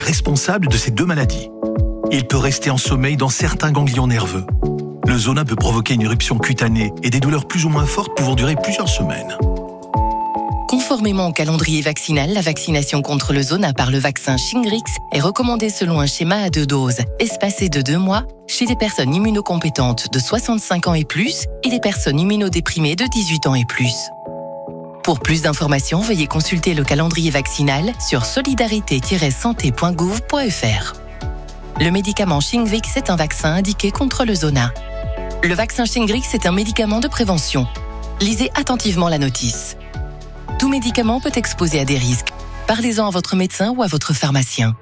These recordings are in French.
responsable de ces deux maladies. Il peut rester en sommeil dans certains ganglions nerveux. Le zona peut provoquer une éruption cutanée et des douleurs plus ou moins fortes pouvant durer plusieurs semaines. Conformément au calendrier vaccinal, la vaccination contre le zona par le vaccin Shingrix est recommandée selon un schéma à 2 doses, espacé de 2 mois, chez les personnes immunocompétentes de 65 ans et plus et les personnes immunodéprimées de 18 ans et plus. Pour plus d'informations, veuillez consulter le calendrier vaccinal sur solidarité-santé.gouv.fr. Le médicament Shingrix est un vaccin indiqué contre le zona. Le vaccin Shingrix est un médicament de prévention. Lisez attentivement la notice. Tout médicament peut exposer à des risques. Parlez-en à votre médecin ou à votre pharmacien.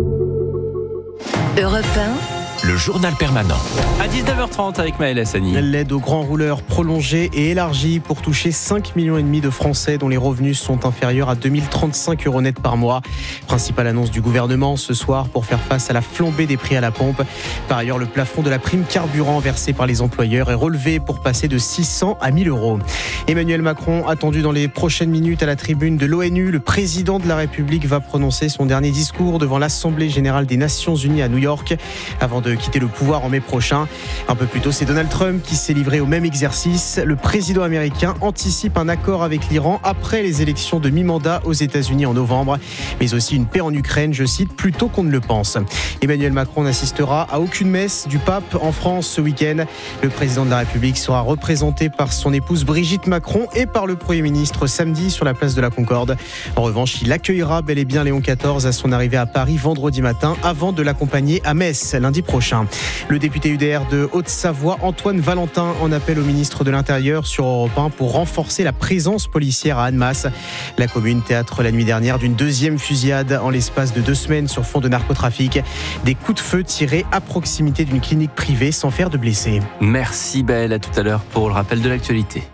Europe 1, le journal permanent. À 19h30 avec Maëlle Hassani. L'aide aux grands rouleurs prolongée et élargie pour toucher 5,5 millions de Français dont les revenus sont inférieurs à 2035 € net par mois. Principale annonce du gouvernement ce soir pour faire face à la flambée des prix à la pompe. Par ailleurs, le plafond de la prime carburant versée par les employeurs est relevé pour passer de 600 à 1 000 €. Emmanuel Macron, attendu dans les prochaines minutes à la tribune de l'ONU, le président de la République va prononcer son dernier discours devant l'Assemblée générale des Nations Unies à New York avant de quitter le pouvoir en mai prochain. Un peu plus tôt, c'est Donald Trump qui s'est livré au même exercice. Le président américain anticipe un accord avec l'Iran après les élections de mi-mandat aux États-Unis en novembre, mais aussi une paix en Ukraine, je cite, plus tôt qu'on ne le pense. Emmanuel Macron n'assistera à aucune messe du pape en France ce week-end. Le président de la République sera représenté par son épouse Brigitte Macron et par le Premier ministre samedi sur la place de la Concorde. En revanche, il accueillera bel et bien Léon XIV à son arrivée à Paris vendredi matin avant de l'accompagner à Metz lundi prochain. Le député UDR de Haute-Savoie, Antoine Valentin, en appelle au ministre de l'Intérieur sur Europe 1 pour renforcer la présence policière à Annemasse. La commune, théâtre la nuit dernière d'une deuxième fusillade en l'espace de 2 semaines sur fond de narcotrafic. Des coups de feu tirés à proximité d'une clinique privée sans faire de blessés. Merci Belle, à tout à l'heure pour le rappel de l'actualité.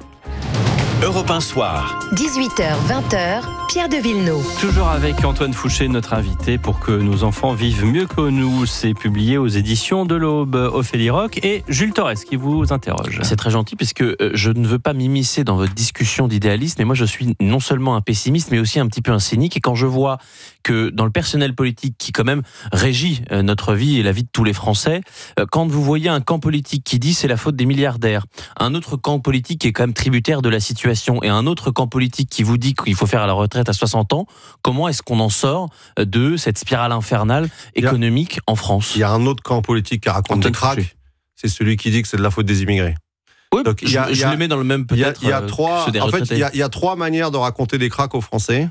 Europe 1 soir. 18h, 20h, Pierre de Villeneuve. Toujours avec Antoine Fouché, notre invité, pour que nos enfants vivent mieux que nous. C'est publié aux éditions de l'Aube. Ophélie Roch et Jules Torres qui vous interroge. C'est très gentil puisque je ne veux pas m'immiscer dans votre discussion d'idéalisme, mais moi je suis non seulement un pessimiste mais aussi un petit peu un cynique, et quand je vois que dans le personnel politique qui quand même régit notre vie et la vie de tous les Français, quand vous voyez un camp politique qui dit c'est la faute des milliardaires, un autre camp politique qui est quand même tributaire de la situation et un autre camp politique qui vous dit qu'il faut faire à la retraite à 60 ans, comment est-ce qu'on en sort de cette spirale infernale économique en France ? Il y a un autre camp politique qui raconte des cracks, c'est celui qui dit que c'est de la faute des immigrés. Oui, donc, je le mets dans le même peut-être. Il y a trois manières de raconter des cracks aux Français,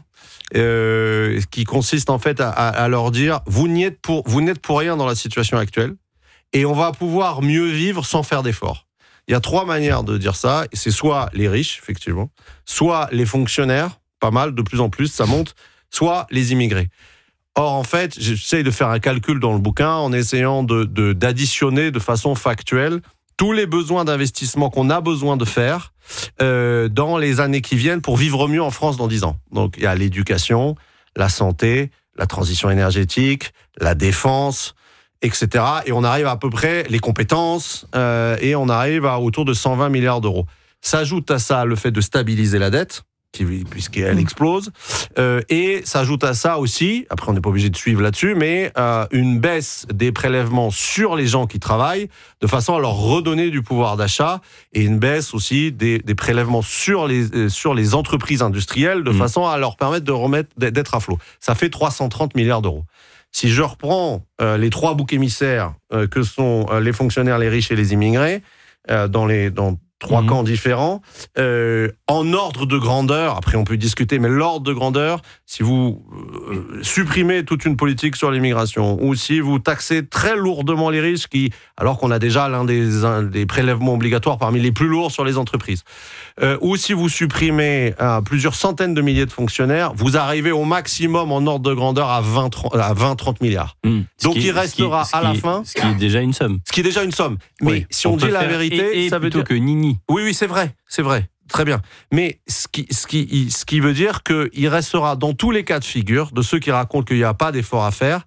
qui consistent en fait à leur dire vous n'êtes pour rien dans la situation actuelle et on va pouvoir mieux vivre sans faire d'efforts. Il y a 3 manières de dire ça. C'est soit les riches, effectivement, soit les fonctionnaires, pas mal, de plus en plus, ça monte, soit les immigrés. Or, en fait, j'essaye de faire un calcul dans le bouquin en essayant d'additionner de façon factuelle tous les besoins d'investissement qu'on a besoin de faire dans les années qui viennent pour vivre mieux en France dans 10 ans. Donc, il y a l'éducation, la santé, la transition énergétique, la défense, etc. Et on arrive à peu près les compétences et on arrive à autour de 120 milliards d'euros. S'ajoute à ça le fait de stabiliser la dette, puisqu'elle explose, et s'ajoute à ça aussi, après on n'est pas obligé de suivre là-dessus, mais une baisse des prélèvements sur les gens qui travaillent, de façon à leur redonner du pouvoir d'achat, et une baisse aussi des prélèvements sur les entreprises industrielles, de façon à leur permettre d'être à flot. Ça fait 330 milliards d'euros. Si je reprends les 3 boucs émissaires que sont les fonctionnaires, les riches et les immigrés, dans 3 camps différents, en ordre de grandeur, après on peut discuter, mais l'ordre de grandeur, si vous supprimez toute une politique sur l'immigration, ou si vous taxez très lourdement les riches, alors qu'on a déjà l'un des prélèvements obligatoires parmi les plus lourds sur les entreprises, ou si vous supprimez plusieurs centaines de milliers de fonctionnaires, vous arrivez au maximum en ordre de grandeur à 20-30 milliards. Donc il restera à la fin... Ce qui est déjà une somme. Mais oui, si on dit la vérité, ça veut dire... que Nini. Oui, c'est vrai. Très bien. Mais ce qui veut dire qu'il restera dans tous les cas de figure, de ceux qui racontent qu'il n'y a pas d'effort à faire,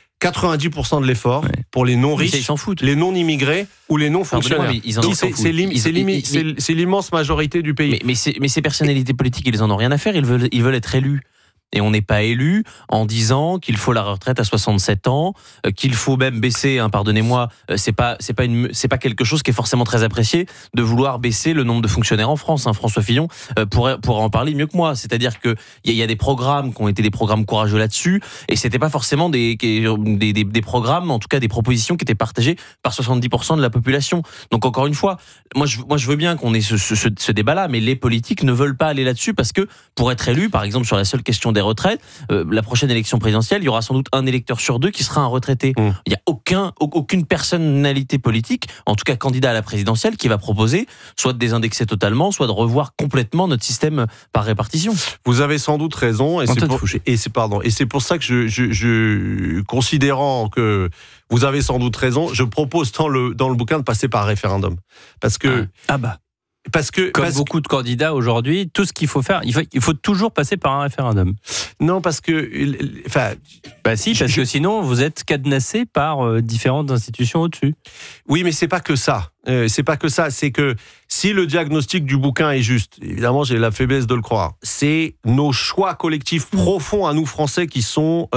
90% de l'effort pour les non-riches, les non-immigrés ou les non-fonctionnaires. C'est l'immense majorité du pays. Mais ces personnalités politiques, ils en ont rien à faire, ils veulent être élus. et on n'est pas élu en disant qu'il faut la retraite à 67 ans, qu'il faut même baisser, pardonnez-moi, c'est pas quelque chose qui est forcément très apprécié de vouloir baisser le nombre de fonctionnaires en France. François Fillon pourrait en parler mieux que moi. C'est-à-dire que il y a des programmes qui ont été des programmes courageux là-dessus, et c'était pas forcément des programmes, en tout cas des propositions qui étaient partagées par 70% de la population. Donc encore une fois, moi je veux bien qu'on ait ce débat-là, mais les politiques ne veulent pas aller là-dessus parce que pour être élu, par exemple sur la seule question des retraites, la prochaine élection présidentielle, il y aura sans doute un électeur sur 2 qui sera un retraité. Il n'y a aucune personnalité politique, en tout cas candidat à la présidentielle, qui va proposer soit de désindexer totalement, soit de revoir complètement notre système par répartition. Vous avez sans doute raison, et c'est pour ça que je considérant que vous avez sans doute raison, je propose dans le bouquin de passer par référendum. Parce que... Comme beaucoup de candidats aujourd'hui, tout ce qu'il faut faire, il faut toujours passer par un référendum. Non, parce que... parce que sinon, vous êtes cadenassé par différentes institutions au-dessus. Oui, mais c'est pas que ça. C'est que si le diagnostic du bouquin est juste, évidemment, j'ai la faiblesse de le croire, c'est nos choix collectifs profonds à nous Français qui sont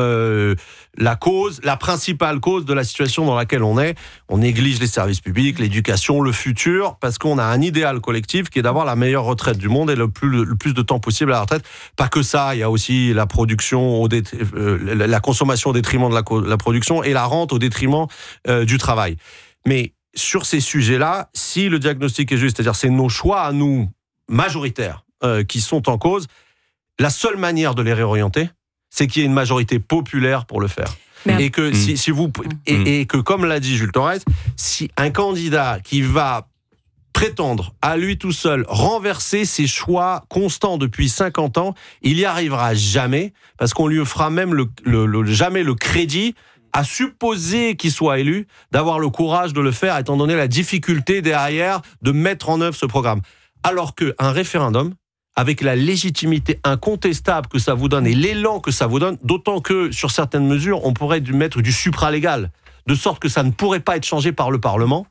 la principale cause de la situation dans laquelle on est. On néglige les services publics, l'éducation, le futur, parce qu'on a un idéal collectif qui est d'avoir la meilleure retraite du monde et le plus de temps possible à la retraite. Pas que ça, il y a aussi la production, la consommation au détriment de la production et la rente au détriment du travail. Mais sur ces sujets-là, si le diagnostic est juste, c'est-à-dire c'est nos choix à nous, majoritaires, qui sont en cause, la seule manière de les réorienter, c'est qu'il y ait une majorité populaire pour le faire. Et que, et que, comme l'a dit Jules Torres, si un candidat qui va prétendre à lui tout seul renverser ses choix constants depuis 50 ans, il n'y arrivera jamais, parce qu'on lui fera même jamais le crédit à supposer qu'il soit élu, d'avoir le courage de le faire, étant donné la difficulté derrière de mettre en œuvre ce programme. Alors qu'un référendum, avec la légitimité incontestable que ça vous donne et l'élan que ça vous donne, d'autant que sur certaines mesures, on pourrait mettre du supralégal, de sorte que ça ne pourrait pas être changé par le Parlement.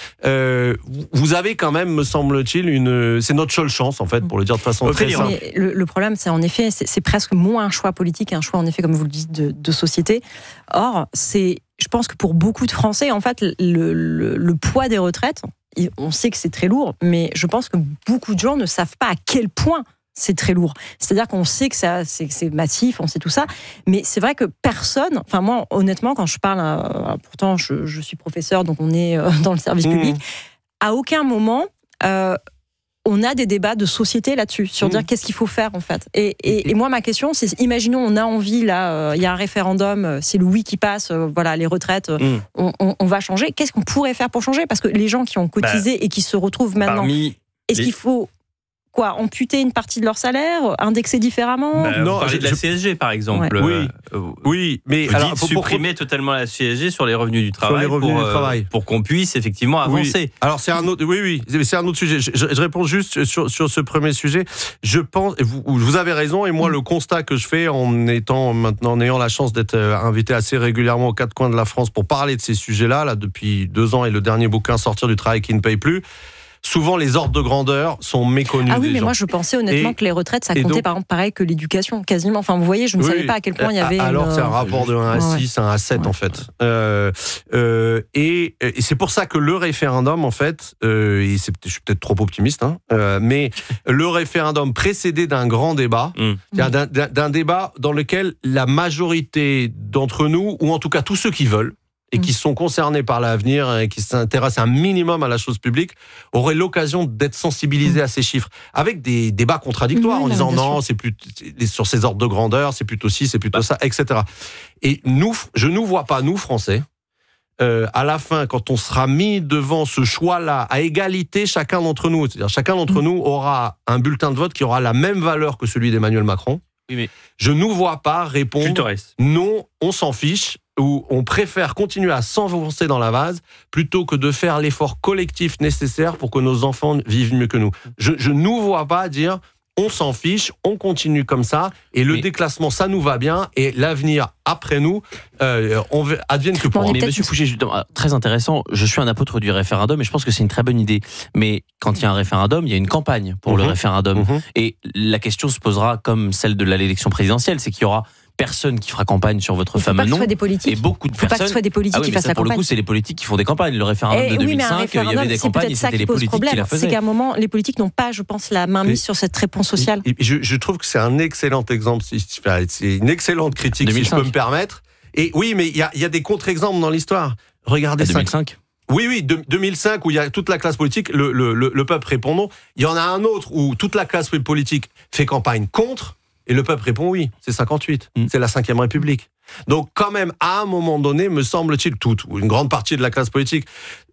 Vous avez quand même, me semble-t-il, c'est notre seule chance, en fait, pour le dire de façon très simple. Le problème, c'est en effet, c'est presque moins un choix politique, un choix, en effet, comme vous le dites, de société. Or, je pense que pour beaucoup de Français, en fait, le poids des retraites, on sait que c'est très lourd, mais je pense que beaucoup de gens ne savent pas à quel point c'est très lourd. C'est-à-dire qu'on sait que c'est massif, on sait tout ça, mais c'est vrai que personne, enfin moi, honnêtement, quand je parle, pourtant je suis professeur, donc on est dans le service public, à aucun moment on a des débats de société là-dessus, sur dire qu'est-ce qu'il faut faire en fait. Et moi, ma question, c'est, imaginons, on a envie, là, il y a un référendum, c'est le oui qui passe, voilà, les retraites, on va changer. Qu'est-ce qu'on pourrait faire pour changer ? Parce que les gens qui ont cotisé et qui se retrouvent maintenant, est-ce qu'il faut... amputer une partie de leur salaire, indexer différemment? Non, parler de la CSG par exemple. Ouais. Oui, mais vous dites supprimer totalement la CSG sur les revenus du travail, pour qu'on puisse effectivement avancer. Oui. Alors c'est un autre, c'est un autre sujet. Je réponds juste sur ce premier sujet. Je pense, vous avez raison, et moi le constat que je fais en ayant la chance d'être invité assez régulièrement aux quatre coins de la France pour parler de ces sujets-là, là depuis 2 ans, et le dernier bouquin Sortir du travail qui ne paye plus. Souvent, les ordres de grandeur sont méconnus. Ah oui, mais moi, je pensais honnêtement que les retraites, ça comptait par exemple pareil que l'éducation, quasiment. Enfin, vous voyez, je ne savais pas à quel point il y avait. Alors, c'est un rapport de 1 à 6, 1 à 7, en fait. Et c'est pour ça que le référendum, en fait, je suis peut-être trop optimiste, mais le référendum précédé d'un grand débat, d'un débat dans lequel la majorité d'entre nous, ou en tout cas tous ceux qui veulent, et qui sont concernés par l'avenir et qui s'intéressent un minimum à la chose publique, auraient l'occasion d'être sensibilisés à ces chiffres, avec des débats contradictoires, en disant non, c'est plus sur ces ordres de grandeur, c'est plutôt ci, c'est plutôt ça, etc. Et je nous vois pas, nous Français, à la fin, quand on sera mis devant ce choix-là, à égalité chacun d'entre nous, c'est-à-dire chacun d'entre nous aura un bulletin de vote qui aura la même valeur que celui d'Emmanuel Macron. Oui, mais je nous vois pas répondre non, on s'en fiche, ou on préfère continuer à s'enfoncer dans la vase plutôt que de faire l'effort collectif nécessaire pour que nos enfants vivent mieux que nous. Je nous vois pas dire on s'en fiche, on continue comme ça, et le déclassement, ça nous va bien, et l'avenir après nous, on advienne que pourra. Mais Monsieur Fouché, très intéressant, je suis un apôtre du référendum, et je pense que c'est une très bonne idée. Mais quand il y a un référendum, il y a une campagne pour le référendum. Et la question se posera comme celle de l'élection présidentielle, c'est qu'il y aura personne qui fera campagne sur votre fameux nom. Et beaucoup de personnes. Pas que ce soit des politiques qui fassent la campagne. Pour le coup, c'est les politiques qui font des campagnes. Le référendum de 2005, il y avait des campagnes et c'était les politiques qui la faisaient. C'est qu'à un moment, les politiques n'ont pas, je pense, la main mise sur cette réponse sociale. Je trouve que c'est un excellent exemple, c'est une excellente critique, 2005. Si je peux me permettre. Et oui, mais il y a des contre-exemples dans l'histoire. Regardez 2005. Oui, 2005, où il y a toute la classe politique, le peuple répond non. Il y en a un autre où toute la classe politique fait campagne contre, et le peuple répond oui. C'est 58. C'est la 5e République. Donc, quand même, à un moment donné, me semble-t-il, ou une grande partie de la classe politique,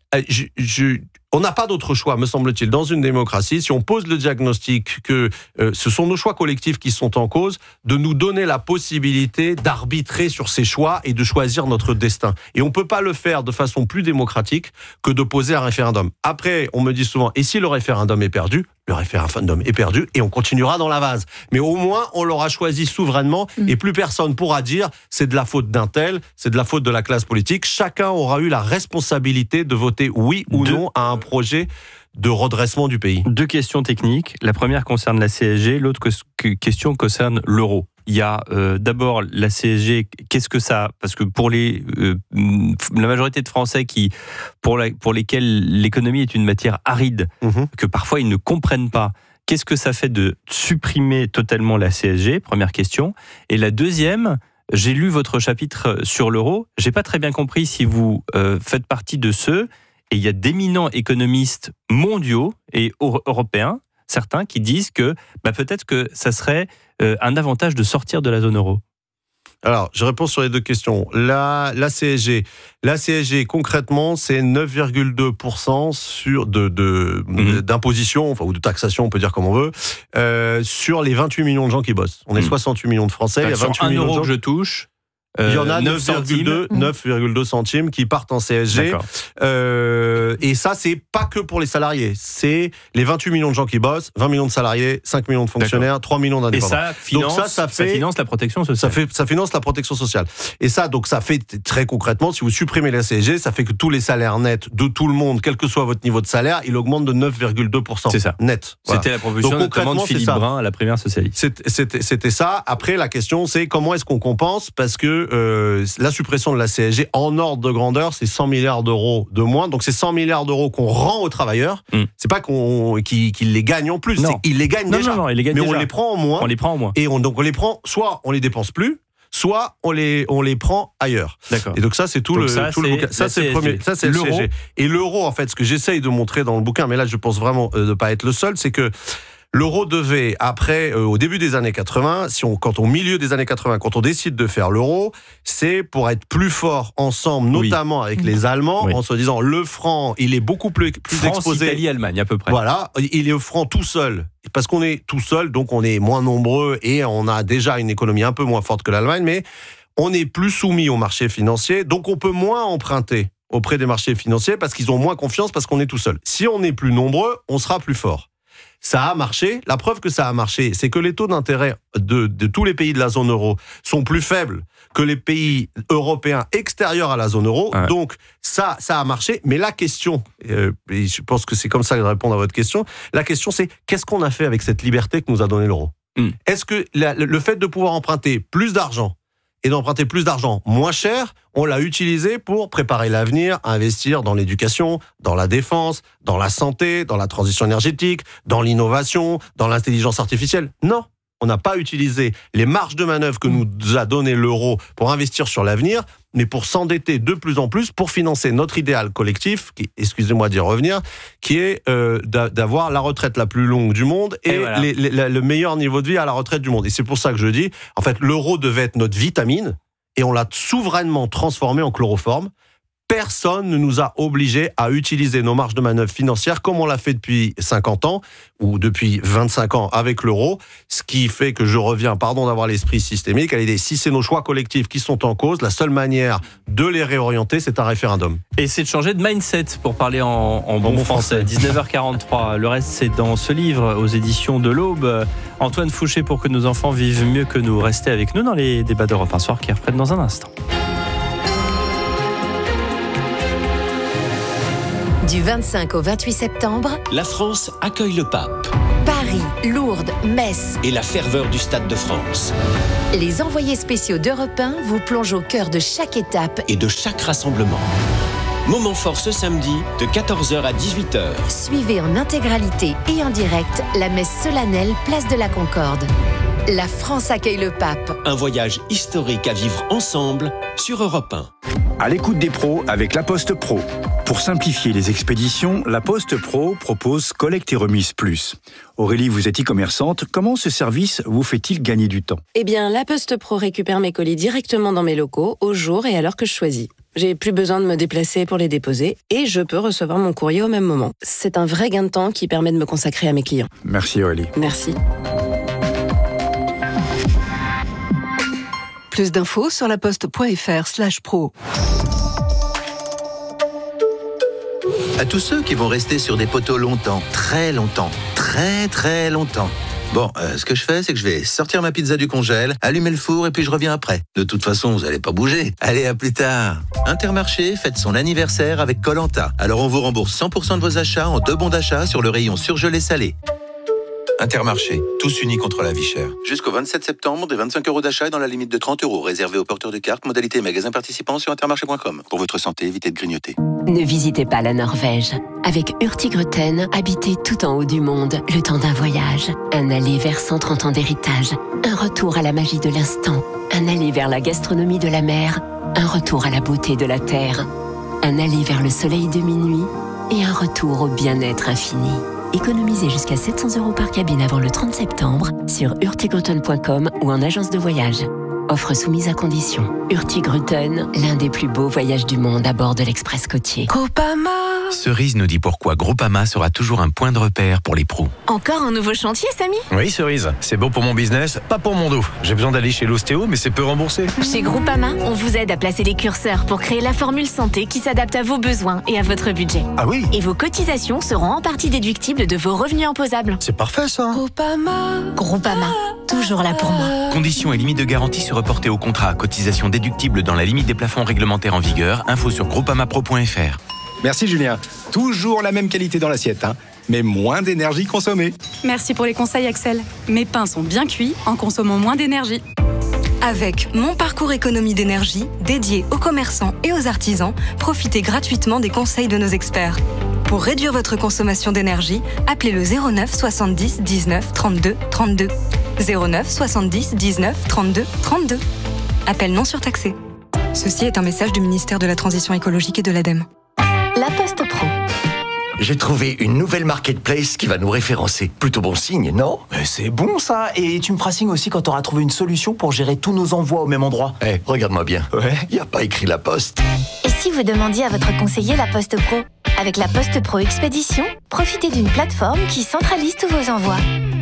on n'a pas d'autre choix, me semble-t-il, dans une démocratie, si on pose le diagnostic que ce sont nos choix collectifs qui sont en cause, de nous donner la possibilité d'arbitrer sur ces choix et de choisir notre destin. Et on ne peut pas le faire de façon plus démocratique que de poser un référendum. Après, on me dit souvent, et si le référendum est perdu ? Le référendum est perdu et on continuera dans la vase. Mais au moins, on l'aura choisi souverainement et plus personne pourra dire c'est de la faute d'un tel, c'est de la faute de la classe politique. Chacun aura eu la responsabilité de voter oui ou non à un projet de redressement du pays. 2 questions techniques. La première concerne la CSG, l'autre question concerne l'euro. Il y a d'abord la CSG, qu'est-ce que ça... Parce que pour la majorité de Français pour lesquels l'économie est une matière aride, que parfois ils ne comprennent pas, qu'est-ce que ça fait de supprimer totalement la CSG? Première question. Et la deuxième, j'ai lu votre chapitre sur l'euro, j'ai pas très bien compris si vous faites partie de ceux, et il y a d'éminents économistes mondiaux et européens, certains qui disent que peut-être que ça serait un avantage de sortir de la zone euro. Alors, je réponds sur les 2 questions. La CSG, concrètement, c'est 9,2% d'imposition, ou de taxation, on peut dire comme on veut, sur les 28 millions de gens qui bossent. On est 68 millions de Français, il y a 28 millions de gens que je touche. Il y en a 9,2 centimes qui partent en CSG. Et ça, c'est pas que pour les salariés. C'est les 28 millions de gens qui bossent, 20 millions de salariés, 5 millions de fonctionnaires, 3 millions d'indépendants. Et ça finance la protection sociale. Ça finance la protection sociale. Et ça fait très concrètement, si vous supprimez la CSG, ça fait que tous les salaires nets de tout le monde, quel que soit votre niveau de salaire, il augmente de 9,2%. C'est ça. Net. Voilà. C'était la proposition notamment de Philippe Brun à la primaire socialiste. C'était ça. Après, la question, c'est comment est-ce qu'on compense ? Parce que la suppression de la CSG, en ordre de grandeur, c'est 100 milliards d'euros de moins. Donc, c'est 100 milliards d'euros qu'on rend aux travailleurs. C'est pas qu'ils les gagnent en plus. Ils les gagnent déjà. Non, ils les gagnent déjà. On les prend en moins. Et on les prend, soit on les dépense plus, soit on les prend ailleurs. D'accord. Et donc ça, c'est tout le bouquin. Ça, c'est le premier. Ça, c'est l'euro. Le CSG. Et l'euro, en fait, ce que j'essaye de montrer dans le bouquin, mais là, je pense vraiment ne pas être le seul, c'est que l'euro devait, après, au début des années 80, au milieu des années 80, quand on décide de faire l'euro, c'est pour être plus fort ensemble, notamment avec les Allemands, en se disant le franc, il est beaucoup plus France, exposé. Italie, Allemagne, à peu près. Voilà, il est au franc tout seul. Parce qu'on est tout seul, donc on est moins nombreux et on a déjà une économie un peu moins forte que l'Allemagne, mais on est plus soumis aux marchés financiers, donc on peut moins emprunter auprès des marchés financiers parce qu'ils ont moins confiance parce qu'on est tout seul. Si on est plus nombreux, on sera plus fort. Ça a marché. La preuve que ça a marché, c'est que les taux d'intérêt de tous les pays de la zone euro sont plus faibles que les pays européens extérieurs à la zone euro. Ouais. Donc, ça a marché. Mais la question, et je pense que c'est comme ça que je réponds à votre question, la question c'est qu'est-ce qu'on a fait avec cette liberté que nous a donné l'euro ? Est-ce que le fait de pouvoir emprunter plus d'argent et d'emprunter plus d'argent moins cher, on l'a utilisé pour préparer l'avenir, investir dans l'éducation, dans la défense, dans la santé, dans la transition énergétique, dans l'innovation, dans l'intelligence artificielle ? Non, on n'a pas utilisé les marges de manœuvre que nous a donné l'euro pour investir sur l'avenir, mais pour s'endetter de plus en plus pour financer notre idéal collectif, qui, excusez-moi d'y revenir, qui est d'avoir la retraite la plus longue du monde et voilà. Le meilleur niveau de vie à la retraite du monde. Et c'est pour ça que je dis, en fait, l'euro devait être notre vitamine et on l'a souverainement transformé en chloroforme. Personne ne nous a obligés à utiliser nos marges de manœuvre financières comme on l'a fait depuis 50 ans ou depuis 25 ans avec l'euro, ce qui fait que je reviens, pardon d'avoir l'esprit systémique, à l'idée, si c'est nos choix collectifs qui sont en cause, la seule manière de les réorienter, c'est un référendum. Et c'est de changer de mindset, pour parler en bon français. 19h43, le reste c'est dans ce livre aux éditions de l'Aube. Antoine Fouché, pour que nos enfants vivent mieux que nous. Restez avec nous dans les débats d'Europe 1 Soir qui reprennent dans un instant. Du 25 au 28 septembre, La France accueille le pape Paris, Lourdes, Metz. et la ferveur du Stade de France. Les envoyés spéciaux d'Europe 1 vous plongent au cœur de chaque étape. Et de chaque rassemblement. Moment fort ce samedi de 14h à 18h. Suivez en intégralité et en direct la messe solennelle Place de la Concorde. La France accueille le pape. Un voyage historique à vivre ensemble sur Europe 1. À l'écoute des pros avec La Poste Pro. Pour simplifier les expéditions, La Poste Pro propose Collecte et Remise Plus. Aurélie, vous êtes e-commerçante. Comment ce service vous fait-il gagner du temps ? Eh bien, La Poste Pro récupère mes colis directement dans mes locaux, au jour et à l'heure que je choisis. J'ai plus besoin de me déplacer pour les déposer et je peux recevoir mon courrier au même moment. C'est un vrai gain de temps qui permet de me consacrer à mes clients. Merci Aurélie. Merci. Plus d'infos sur laposte.fr/pro. À tous ceux qui vont rester sur des poteaux longtemps, très longtemps, très très longtemps. Bon, ce que je fais, c'est que je vais sortir ma pizza du congèle, allumer le four et puis je reviens après. De toute façon, vous allez pas bouger. Allez, à plus tard. Intermarché fête son anniversaire avec Koh-Lanta. Alors on vous rembourse 100% de vos achats en 2 bons d'achat sur le rayon surgelé salé. Intermarché, tous unis contre la vie chère. Jusqu'au 27 septembre, des 25 € d'achat dans la limite de 30 €, réservés aux porteurs de cartes, modalité magasin participant sur intermarché.com. Pour votre santé, évitez de grignoter. Ne visitez pas la Norvège. Avec Hurtigruten, habitez tout en haut du monde, le temps d'un voyage. Un aller vers 130 ans d'héritage. Un retour à la magie de l'instant. Un aller vers la gastronomie de la mer. Un retour à la beauté de la terre. Un aller vers le soleil de minuit. Et un retour au bien-être infini. Économisez jusqu'à 700 € par cabine avant le 30 septembre sur hurtigruten.com ou en agence de voyage. Offre soumise à condition. Hurtigruten, l'un des plus beaux voyages du monde à bord de l'Express côtier. Groupama. Cerise nous dit pourquoi Groupama sera toujours un point de repère pour les pros. Encore un nouveau chantier, Samy ? Oui, Cerise, c'est bon pour mon business, pas pour mon dos. J'ai besoin d'aller chez l'ostéo, mais c'est peu remboursé. Chez Groupama, on vous aide à placer les curseurs pour créer la formule santé qui s'adapte à vos besoins et à votre budget. Ah oui ? Et vos cotisations seront en partie déductibles de vos revenus imposables. C'est parfait ça. Groupama, toujours là pour moi. Conditions et limites de garantie se reporter au contrat. Cotisation déductible dans la limite des plafonds réglementaires en vigueur. Info sur groupamapro.fr. Merci Julien. Toujours la même qualité dans l'assiette, mais moins d'énergie consommée. Merci pour les conseils Axel. Mes pains sont bien cuits en consommant moins d'énergie. Avec Mon Parcours Économie d'énergie, dédié aux commerçants et aux artisans, profitez gratuitement des conseils de nos experts. Pour réduire votre consommation d'énergie, appelez le 09 70 19 32 32. 09 70 19 32 32. Appel non surtaxé. Ceci est un message du ministère de la Transition écologique et de l'ADEME. La Poste Pro. J'ai trouvé une nouvelle marketplace qui va nous référencer. Plutôt bon signe, non ? C'est bon ça. Et tu me feras signe aussi quand tu auras trouvé une solution pour gérer tous nos envois au même endroit. Regarde-moi bien. Ouais. Y a pas écrit La Poste. Et si vous demandiez à votre conseiller La Poste Pro ? Avec La Poste Pro Expédition, profitez d'une plateforme qui centralise tous vos envois.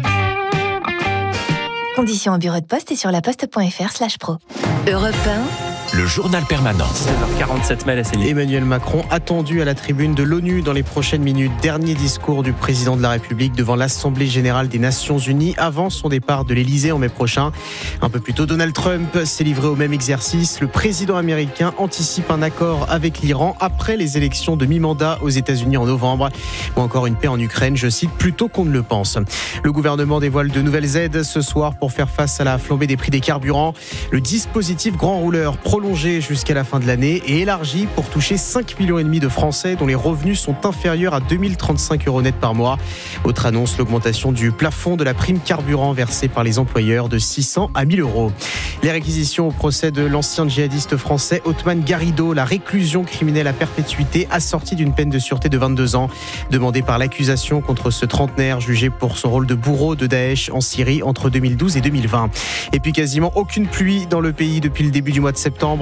Conditions au bureau de poste et sur laposte.fr/pro. Europe 1. Le journal permanent. 7h47, Maël Hassani. Emmanuel Macron attendu à la tribune de l'ONU dans les prochaines minutes. Dernier discours du président de la République devant l'Assemblée générale des Nations Unies avant son départ de l'Elysée en mai prochain. Un peu plus tôt, Donald Trump s'est livré au même exercice. Le président américain anticipe un accord avec l'Iran après les élections de mi-mandat aux États-Unis en novembre. Ou encore une paix en Ukraine, je cite, plus tôt qu'on ne le pense. Le gouvernement dévoile de nouvelles aides ce soir pour faire face à la flambée des prix des carburants. Le dispositif Grand Rouleur prolongé jusqu'à la fin de l'année et élargi pour toucher 5,5 millions de Français dont les revenus sont inférieurs à 2035 € net par mois. Autre annonce, l'augmentation du plafond de la prime carburant versée par les employeurs de 600 à 1 000 €. Les réquisitions au procès de l'ancien djihadiste français Othman Garrido, la réclusion criminelle à perpétuité assortie d'une peine de sûreté de 22 ans, demandée par l'accusation contre ce trentenaire jugé pour son rôle de bourreau de Daesh en Syrie entre 2012 et 2020. Et puis quasiment aucune pluie dans le pays depuis le début du mois de septembre.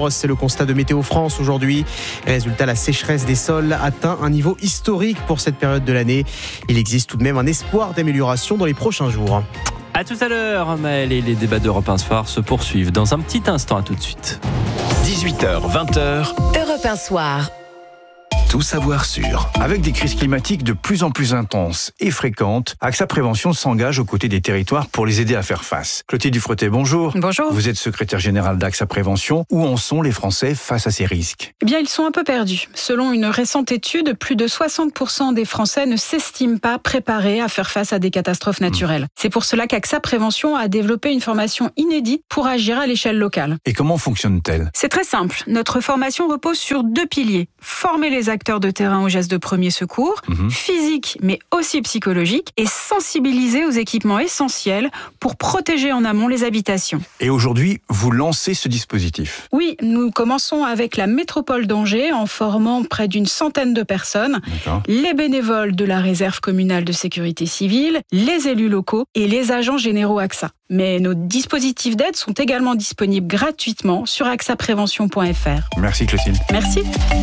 décembre. C'est le constat de Météo France aujourd'hui. Résultat, la sécheresse des sols atteint un niveau historique pour cette période de l'année. Il existe tout de même un espoir d'amélioration dans les prochains jours. À tout à l'heure, Maël, et les débats d'Europe 1 Soir se poursuivent dans un petit instant. À tout de suite. 18h, 20h. Europe 1 Soir. Tout savoir sur. Avec des crises climatiques de plus en plus intenses et fréquentes, AXA Prévention s'engage aux côtés des territoires pour les aider à faire face. Clotilde Dufretet, bonjour. Bonjour. Vous êtes secrétaire générale d'AXA Prévention. Où en sont les Français face à ces risques ? Eh bien, ils sont un peu perdus. Selon une récente étude, plus de 60% des Français ne s'estiment pas préparés à faire face à des catastrophes naturelles. C'est pour cela qu'AXA Prévention a développé une formation inédite pour agir à l'échelle locale. Et comment fonctionne-t-elle ? C'est très simple. Notre formation repose sur 2 piliers. Former les acteurs de terrain aux gestes de premier secours, physique mais aussi psychologique, et sensibiliser aux équipements essentiels pour protéger en amont les habitations. Et aujourd'hui, vous lancez ce dispositif ? Oui, nous commençons avec la métropole d'Angers en formant près d'une centaine de personnes, les bénévoles de la réserve communale de sécurité civile, les élus locaux et les agents généraux AXA. Mais nos dispositifs d'aide sont également disponibles gratuitement sur axaprévention.fr. Merci Clotilde. Merci.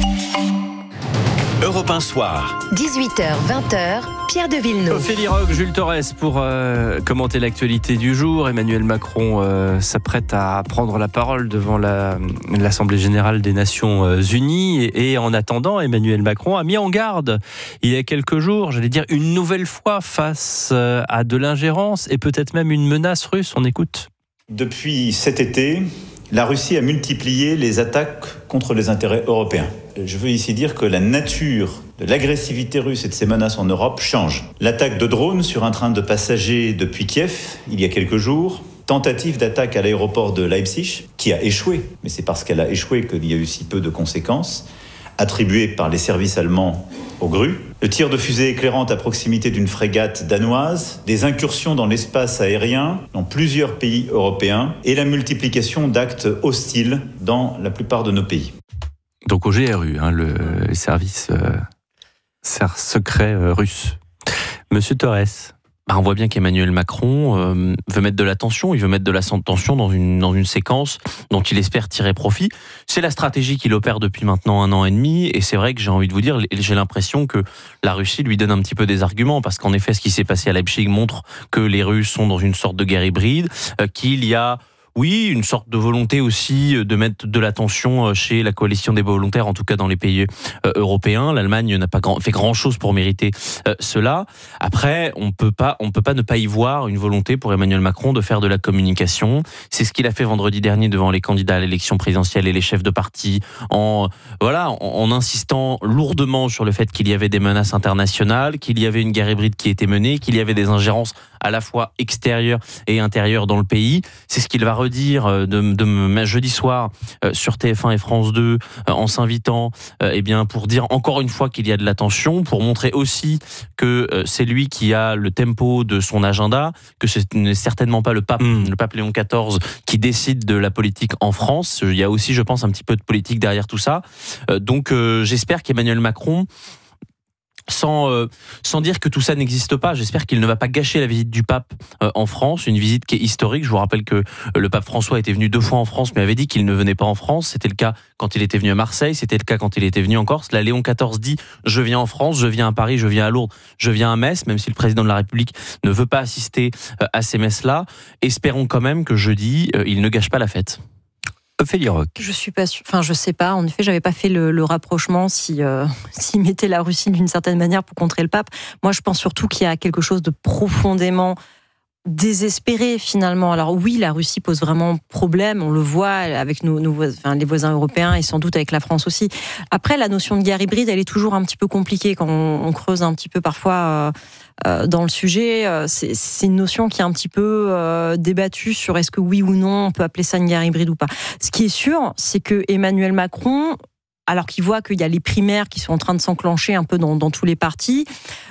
Europe 1 Soir. 18h, 20h, Pierre de Villeneuve. Ophélie Roch, Jules Torres pour commenter l'actualité du jour. Emmanuel Macron s'apprête à prendre la parole devant l'Assemblée Générale des Nations Unies. Et en attendant, Emmanuel Macron a mis en garde il y a quelques jours, j'allais dire une nouvelle fois, face à de l'ingérence et peut-être même une menace russe. On écoute. Depuis cet été, la Russie a multiplié les attaques contre les intérêts européens. Je veux ici dire que la nature de l'agressivité russe et de ses menaces en Europe change. L'attaque de drones sur un train de passagers depuis Kiev, il y a quelques jours. Tentative d'attaque à l'aéroport de Leipzig, qui a échoué, mais c'est parce qu'elle a échoué qu'il y a eu si peu de conséquences, attribuée par les services allemands aux grues. Le tir de fusée éclairante à proximité d'une frégate danoise, des incursions dans l'espace aérien dans plusieurs pays européens et la multiplication d'actes hostiles dans la plupart de nos pays. Donc au GRU, le service secret russe. Monsieur Torres. On voit bien qu'Emmanuel Macron veut mettre de l'attention, il veut mettre de la tension dans une séquence dont il espère tirer profit. C'est la stratégie qu'il opère depuis maintenant 1 an et demi, et c'est vrai que j'ai envie de vous dire, j'ai l'impression que la Russie lui donne un petit peu des arguments, parce qu'en effet, ce qui s'est passé à Leipzig montre que les Russes sont dans une sorte de guerre hybride, qu'il y a une sorte de volonté aussi de mettre de l'attention chez la coalition des volontaires, en tout cas dans les pays européens. L'Allemagne n'a pas fait grand-chose pour mériter cela. Après, on peut pas ne pas y voir une volonté pour Emmanuel Macron de faire de la communication. C'est ce qu'il a fait vendredi dernier devant les candidats à l'élection présidentielle et les chefs de parti, en insistant lourdement sur le fait qu'il y avait des menaces internationales, qu'il y avait une guerre hybride qui était menée, qu'il y avait des ingérences à la fois extérieures et intérieures dans le pays. C'est ce qu'il va redire jeudi soir sur TF1 et France 2 en s'invitant pour dire encore une fois qu'il y a de la tension, pour montrer aussi que c'est lui qui a le tempo de son agenda, que ce n'est certainement pas le pape Léon XIV qui décide de la politique en France. Il y a aussi, je pense, un petit peu de politique derrière tout ça. Donc j'espère qu'Emmanuel Macron, sans dire que tout ça n'existe pas, j'espère qu'il ne va pas gâcher la visite du pape en France, une visite qui est historique. Je vous rappelle que le pape François était venu 2 fois en France, mais avait dit qu'il ne venait pas en France. C'était le cas quand il était venu à Marseille, c'était le cas quand il était venu en Corse. Là, Léon XIV dit « je viens en France, je viens à Paris, je viens à Lourdes, je viens à Metz », même si le président de la République ne veut pas assister à ces messes-là. Espérons quand même que jeudi, il ne gâche pas la fête. Ophélie Roch. Je suis pas sûre, je sais pas. En effet, j'avais pas fait le rapprochement s'il mettait la Russie d'une certaine manière pour contrer le pape. Moi, je pense surtout qu'il y a quelque chose de profondément désespéré finalement. Alors oui, la Russie pose vraiment problème, on le voit avec les voisins européens et sans doute avec la France aussi. Après, la notion de guerre hybride, elle est toujours un petit peu compliquée quand on creuse un petit peu parfois dans le sujet. C'est une notion qui est un petit peu débattue sur est-ce que oui ou non on peut appeler ça une guerre hybride ou pas. Ce qui est sûr, c'est que Emmanuel Macron, alors qu'il voit qu'il y a les primaires qui sont en train de s'enclencher un peu dans tous les partis,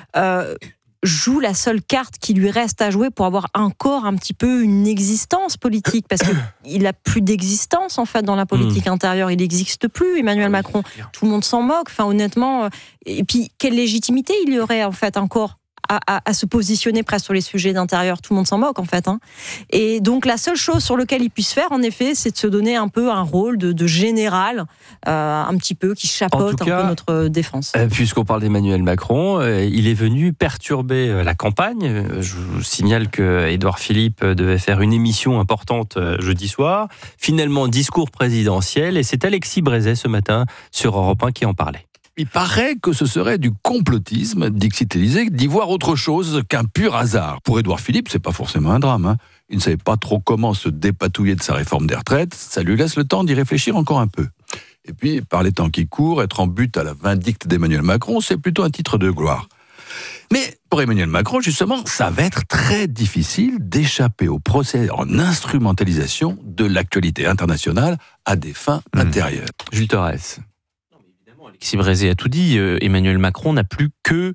joue la seule carte qui lui reste à jouer pour avoir encore un petit peu une existence politique, parce qu'il n'a plus d'existence en fait dans la politique intérieure, il n'existe plus, Emmanuel Macron. Tout le monde s'en moque, honnêtement. Et puis, quelle légitimité il y aurait en fait encore à se positionner presque sur les sujets d'intérieur. Tout le monde s'en moque, en fait. Et donc, la seule chose sur laquelle il puisse faire, en effet, c'est de se donner un peu un rôle de général, un petit peu, qui chapeaute un peu notre défense. Puisqu'on parle d'Emmanuel Macron, il est venu perturber la campagne. Je vous signale que Édouard Philippe devait faire une émission importante jeudi soir. Finalement, discours présidentiel. Et c'est Alexis Brézet ce matin sur Europe 1 qui en parlait. Il paraît que ce serait du complotisme, dixit Élysée, d'y voir autre chose qu'un pur hasard. Pour Édouard Philippe, c'est pas forcément un drame. Il ne savait pas trop comment se dépatouiller de sa réforme des retraites. Ça lui laisse le temps d'y réfléchir encore un peu. Et puis, par les temps qui courent, être en but à la vindicte d'Emmanuel Macron, c'est plutôt un titre de gloire. Mais pour Emmanuel Macron, justement, ça va être très difficile d'échapper au procès en instrumentalisation de l'actualité internationale à des fins intérieures. Jules Torres. Alexis Brézet a tout dit. Emmanuel Macron n'a plus que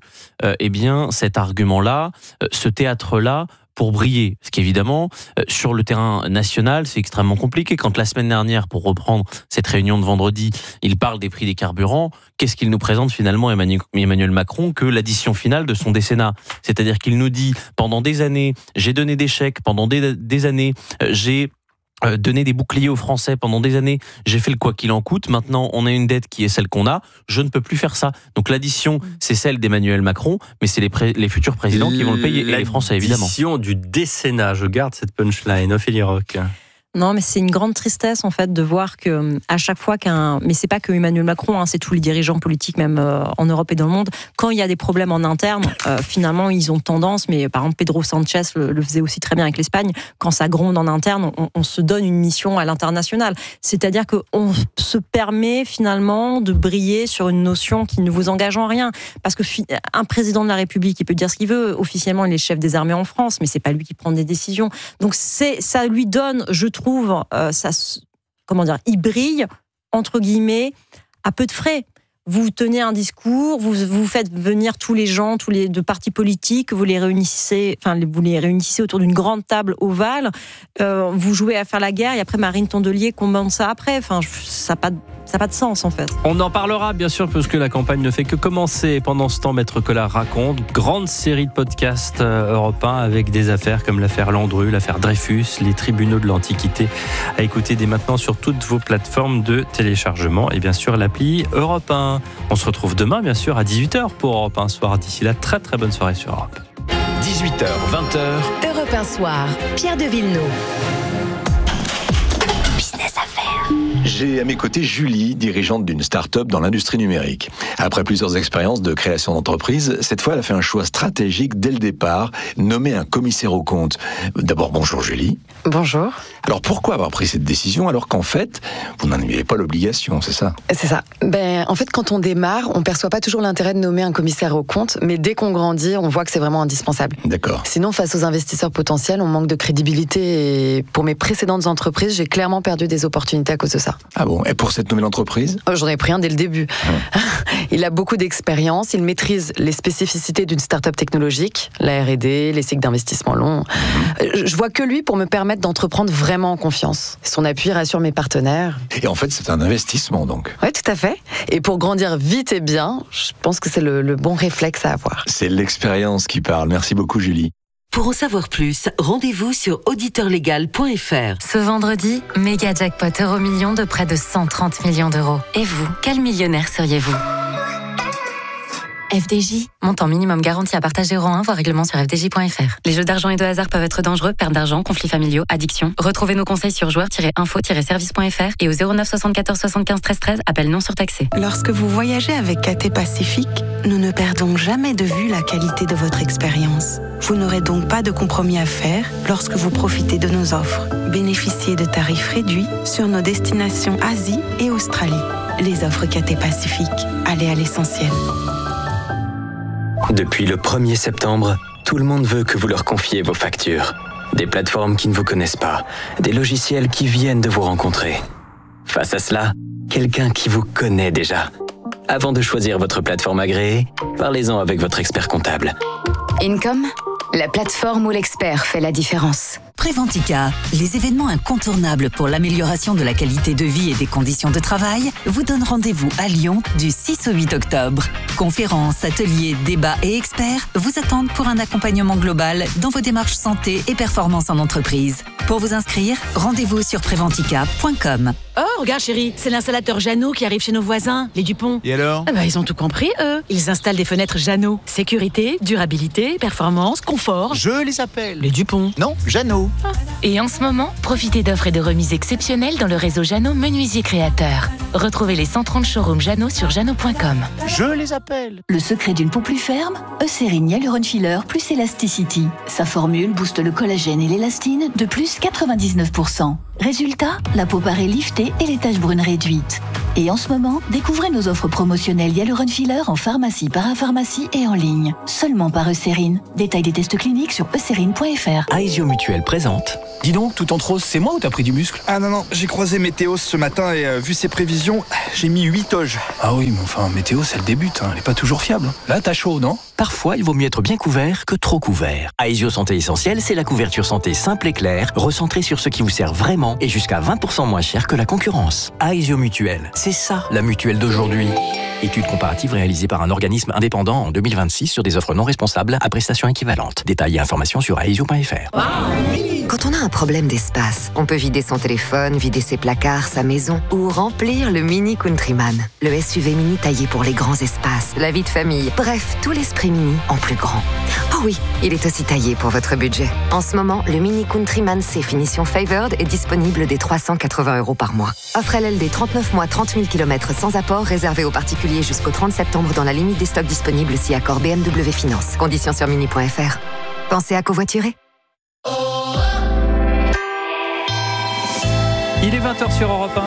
cet argument-là, ce théâtre-là, pour briller. Parce qu'évidemment, sur le terrain national, c'est extrêmement compliqué. Quand la semaine dernière, pour reprendre cette réunion de vendredi, il parle des prix des carburants, qu'est-ce qu'il nous présente finalement, Emmanuel Macron, que l'addition finale de son décennat? C'est-à-dire qu'il nous dit, pendant des années, j'ai donné des chèques, pendant des années, j'ai donner des boucliers aux Français pendant des années, j'ai fait le quoi qu'il en coûte, maintenant on a une dette qui est celle qu'on a, je ne peux plus faire ça. Donc l'addition, c'est celle d'Emmanuel Macron, mais c'est les futurs présidents qui vont le payer, et les Français évidemment. L'addition du décennat, je garde cette punchline, Ophélie Roch. Non, mais c'est une grande tristesse en fait de voir que à chaque fois mais c'est pas que Emmanuel Macron, c'est tous les dirigeants politiques même en Europe et dans le monde. Quand il y a des problèmes en interne, finalement ils ont tendance, mais par exemple Pedro Sanchez le faisait aussi très bien avec l'Espagne. Quand ça gronde en interne, on se donne une mission à l'international. C'est-à-dire que on se permet finalement de briller sur une notion qui ne vous engage en rien, parce que un président de la République, il peut dire ce qu'il veut. Officiellement, il est chef des armées en France, mais c'est pas lui qui prend des décisions. Donc ça lui donne, je trouve, il brille, entre guillemets, à peu de frais. Vous tenez un discours, vous faites venir tous les gens, tous les deux partis politiques, vous les réunissez autour d'une grande table ovale, vous jouez à faire la guerre, et après Marine Tondelier commande ça après. Enfin, ça n'a pas de sens en fait. On en parlera bien sûr parce que la campagne ne fait que commencer. Pendant ce temps, Maître Collard raconte, grande série de podcasts Europe 1 avec des affaires comme l'affaire Landru, l'affaire Dreyfus, les tribunaux de l'Antiquité, à écouter dès maintenant sur toutes vos plateformes de téléchargement et bien sûr l'appli Europe 1. On se retrouve demain bien sûr à 18h pour Europe 1 Soir. D'ici là, très très bonne soirée sur Europe. 18h, 20h. Europe 1 Soir, Pierre de Villeneuve. Business Affaires. J'ai à mes côtés Julie, dirigeante d'une start-up dans l'industrie numérique. Après plusieurs expériences de création d'entreprise, cette fois elle a fait un choix stratégique dès le départ, nommer un commissaire aux comptes. D'abord, bonjour Julie. Bonjour. Alors pourquoi avoir pris cette décision alors qu'en fait, vous n'en aviez pas l'obligation, c'est ça? C'est ça. En fait, quand on démarre, on ne perçoit pas toujours l'intérêt de nommer un commissaire aux comptes, mais dès qu'on grandit, on voit que c'est vraiment indispensable. D'accord. Sinon, face aux investisseurs potentiels, on manque de crédibilité et pour mes précédentes entreprises, j'ai clairement perdu des opportunités à cause de ça. Ah bon? Et pour cette nouvelle entreprise? J'en ai pris un dès le début. Il a beaucoup d'expérience, il maîtrise les spécificités d'une start-up technologique, la R&D, les cycles d'investissement longs. Je vois que lui pour me permettre d'entreprendre vraiment en confiance. Son appui rassure mes partenaires. Et en fait, c'est un investissement donc? Oui, tout à fait. Et pour grandir vite et bien, je pense que c'est le bon réflexe à avoir. C'est l'expérience qui parle. Merci beaucoup Julie. Pour en savoir plus, rendez-vous sur auditeurlegal.fr. Ce vendredi, méga jackpot Euromillions de près de 130 millions d'euros. Et vous, quel millionnaire seriez-vous ? FDJ, montant minimum garanti à partager euro 1, voir règlement sur fdj.fr. Les jeux d'argent et de hasard peuvent être dangereux, perte d'argent, conflits familiaux, addiction. Retrouvez nos conseils sur joueurs-info-service.fr et au 09 74 75 13 13, appel non surtaxé. Lorsque vous voyagez avec KT Pacifique, nous ne perdons jamais de vue la qualité de votre expérience. Vous n'aurez donc pas de compromis à faire lorsque vous profitez de nos offres. Bénéficiez de tarifs réduits sur nos destinations Asie et Australie. Les offres KT Pacifique, allez à l'essentiel. Depuis le 1er septembre, tout le monde veut que vous leur confiez vos factures. Des plateformes qui ne vous connaissent pas, des logiciels qui viennent de vous rencontrer. Face à cela, quelqu'un qui vous connaît déjà. Avant de choisir votre plateforme agréée, parlez-en avec votre expert comptable. Income, la plateforme où l'expert fait la différence. Préventica, les événements incontournables pour l'amélioration de la qualité de vie et des conditions de travail, vous donnent rendez-vous à Lyon du 6 au 8 octobre. Conférences, ateliers, débats et experts vous attendent pour un accompagnement global dans vos démarches santé et performance en entreprise. Pour vous inscrire, rendez-vous sur préventica.com. Oh, regarde chérie, c'est l'installateur Jeannot qui arrive chez nos voisins, les Dupont. Et alors ? Ils ont tout compris, eux. Ils installent des fenêtres Jeannot. Sécurité, durabilité, performance, confort. Je les appelle. Les Dupont. Non, Jeannot. Et en ce moment, profitez d'offres et de remises exceptionnelles dans le réseau Jeannot Menuisier Créateur. Retrouvez les 130 showrooms Jeannot sur jeannot.com. Je les appelle. Le secret d'une peau plus ferme, Eucérine Hyaluron Filler plus Elasticity. Sa formule booste le collagène et l'élastine de plus 99%. Résultat, la peau paraît liftée et les taches brunes réduites. Et en ce moment, découvrez nos offres promotionnelles Hyaluron Filler en pharmacie, parapharmacie et en ligne. Seulement par Eucérine. Détail des tests cliniques sur eucérine.fr. Aesio Mutuelle présente. Dis donc, tout en rose, c'est moi ou t'as pris du muscle ? Ah non, j'ai croisé Météo ce matin et vu ses prévisions, j'ai mis 8 toges. Ah oui, mais enfin, Météo, c'est le début, elle est pas toujours fiable. Là, t'as chaud, non ? Parfois, il vaut mieux être bien couvert que trop couvert. Aesio Santé Essentielle, c'est la couverture santé simple et claire, recentrée sur ce qui vous sert vraiment et jusqu'à 20% moins cher que la concurrence. Aesio Mutuelle, c'est ça, la mutuelle d'aujourd'hui. Étude comparative réalisée par un organisme indépendant en 2026 sur des offres non responsables à prestations équivalentes. Détails et informations sur aesio.fr. Quand on a un problème d'espace, on peut vider son téléphone, vider ses placards, sa maison ou remplir le Mini Countryman. Le SUV mini taillé pour les grands espaces, la vie de famille, bref, tout l'esprit mini en plus grand. Oh oui, il est aussi taillé pour votre budget. En ce moment, le Mini Countryman C finition Favored est disponible dès 380 € par mois. Offre LLD 39 mois, 30 000 km sans apport, réservé aux particuliers jusqu'au 30 septembre dans la limite des stocks disponibles si accord BMW Finance. Conditions sur mini.fr. Pensez à covoiturer. Il est 20h sur Europe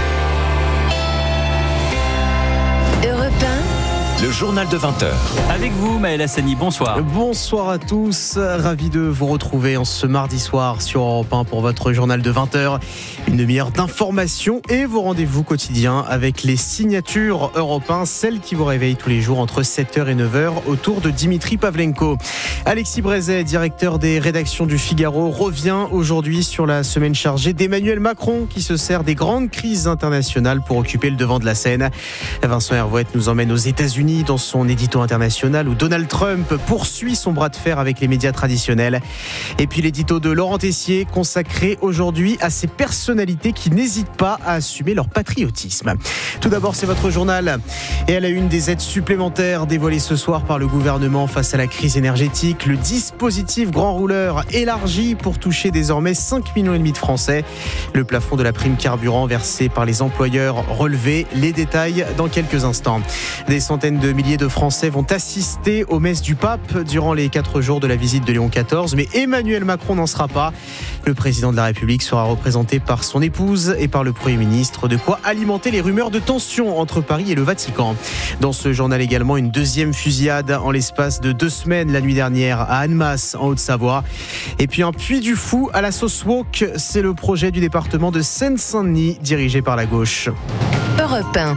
1. Europe 1. Le journal de 20h. Avec vous, Maël Hassani, bonsoir. Bonsoir à tous, ravi de vous retrouver en ce mardi soir sur Europe 1 pour votre journal de 20h. Une demi-heure d'information et vos rendez-vous quotidiens avec les signatures Europe 1, celles qui vous réveillent tous les jours entre 7h et 9h autour de Dimitri Pavlenko. Alexis Brézet, directeur des rédactions du Figaro, revient aujourd'hui sur la semaine chargée d'Emmanuel Macron qui se sert des grandes crises internationales pour occuper le devant de la scène. Vincent Hervouette nous emmène aux États-Unis dans son édito international où Donald Trump poursuit son bras de fer avec les médias traditionnels. Et puis l'édito de Laurent Tessier consacré aujourd'hui à ces personnalités qui n'hésitent pas à assumer leur patriotisme. Tout d'abord, c'est votre journal. Et à la une, des aides supplémentaires dévoilées ce soir par le gouvernement face à la crise énergétique. Le dispositif grand rouleur élargi pour toucher désormais 5,5 millions de Français. Le plafond de la prime carburant versée par les employeurs relevé. Les détails dans quelques instants. Des centaines de milliers de Français vont assister aux messes du pape durant les 4 jours de la visite de Léon XIV. Mais Emmanuel Macron n'en sera pas. Le président de la République sera représenté par son épouse et par le Premier ministre. De quoi alimenter les rumeurs de tension entre Paris et le Vatican. Dans ce journal également, une deuxième fusillade en l'espace de 2 semaines la nuit dernière à Annemasse en Haute-Savoie. Et puis un puits du fou à la sauce woke. C'est le projet du département de Seine-Saint-Denis dirigé par la gauche. Europe 1.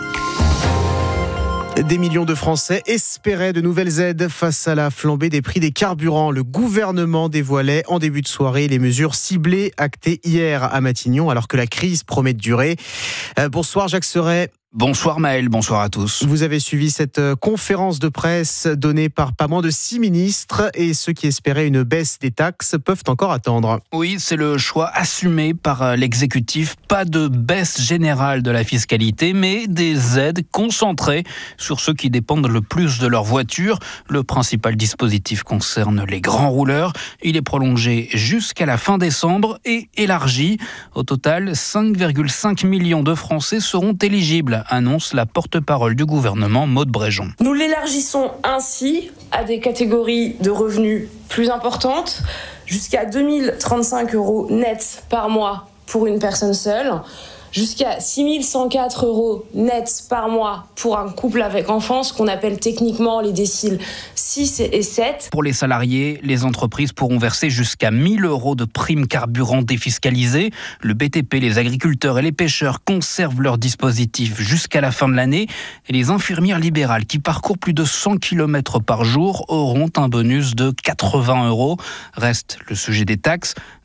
Des millions de Français espéraient de nouvelles aides face à la flambée des prix des carburants. Le gouvernement dévoilait en début de soirée les mesures ciblées actées hier à Matignon alors que la crise promet de durer. Bonsoir Jacques Serret. Bonsoir Maël, bonsoir à tous. Vous avez suivi cette conférence de presse donnée par pas moins de 6 ministres et ceux qui espéraient une baisse des taxes peuvent encore attendre. Oui, c'est le choix assumé par l'exécutif. Pas de baisse générale de la fiscalité, mais des aides concentrées sur ceux qui dépendent le plus de leur voiture. Le principal dispositif concerne les grands rouleurs. Il est prolongé jusqu'à la fin décembre et élargi. Au total, 5,5 millions de Français seront éligibles, annonce la porte-parole du gouvernement, Maude Bréjon. Nous l'élargissons ainsi à des catégories de revenus plus importantes, jusqu'à 2035 € net par mois pour une personne seule, jusqu'à 6104 € net par mois pour un couple avec enfants, ce qu'on appelle techniquement les déciles 6 et 7. Pour les salariés, les entreprises pourront verser jusqu'à 1 000 € de primes carburant défiscalisées. Le BTP, les agriculteurs et les pêcheurs conservent leur dispositif jusqu'à la fin de l'année. Et les infirmières libérales qui parcourent plus de 100 km par jour auront un bonus de 80 €. Reste le sujet des taxes.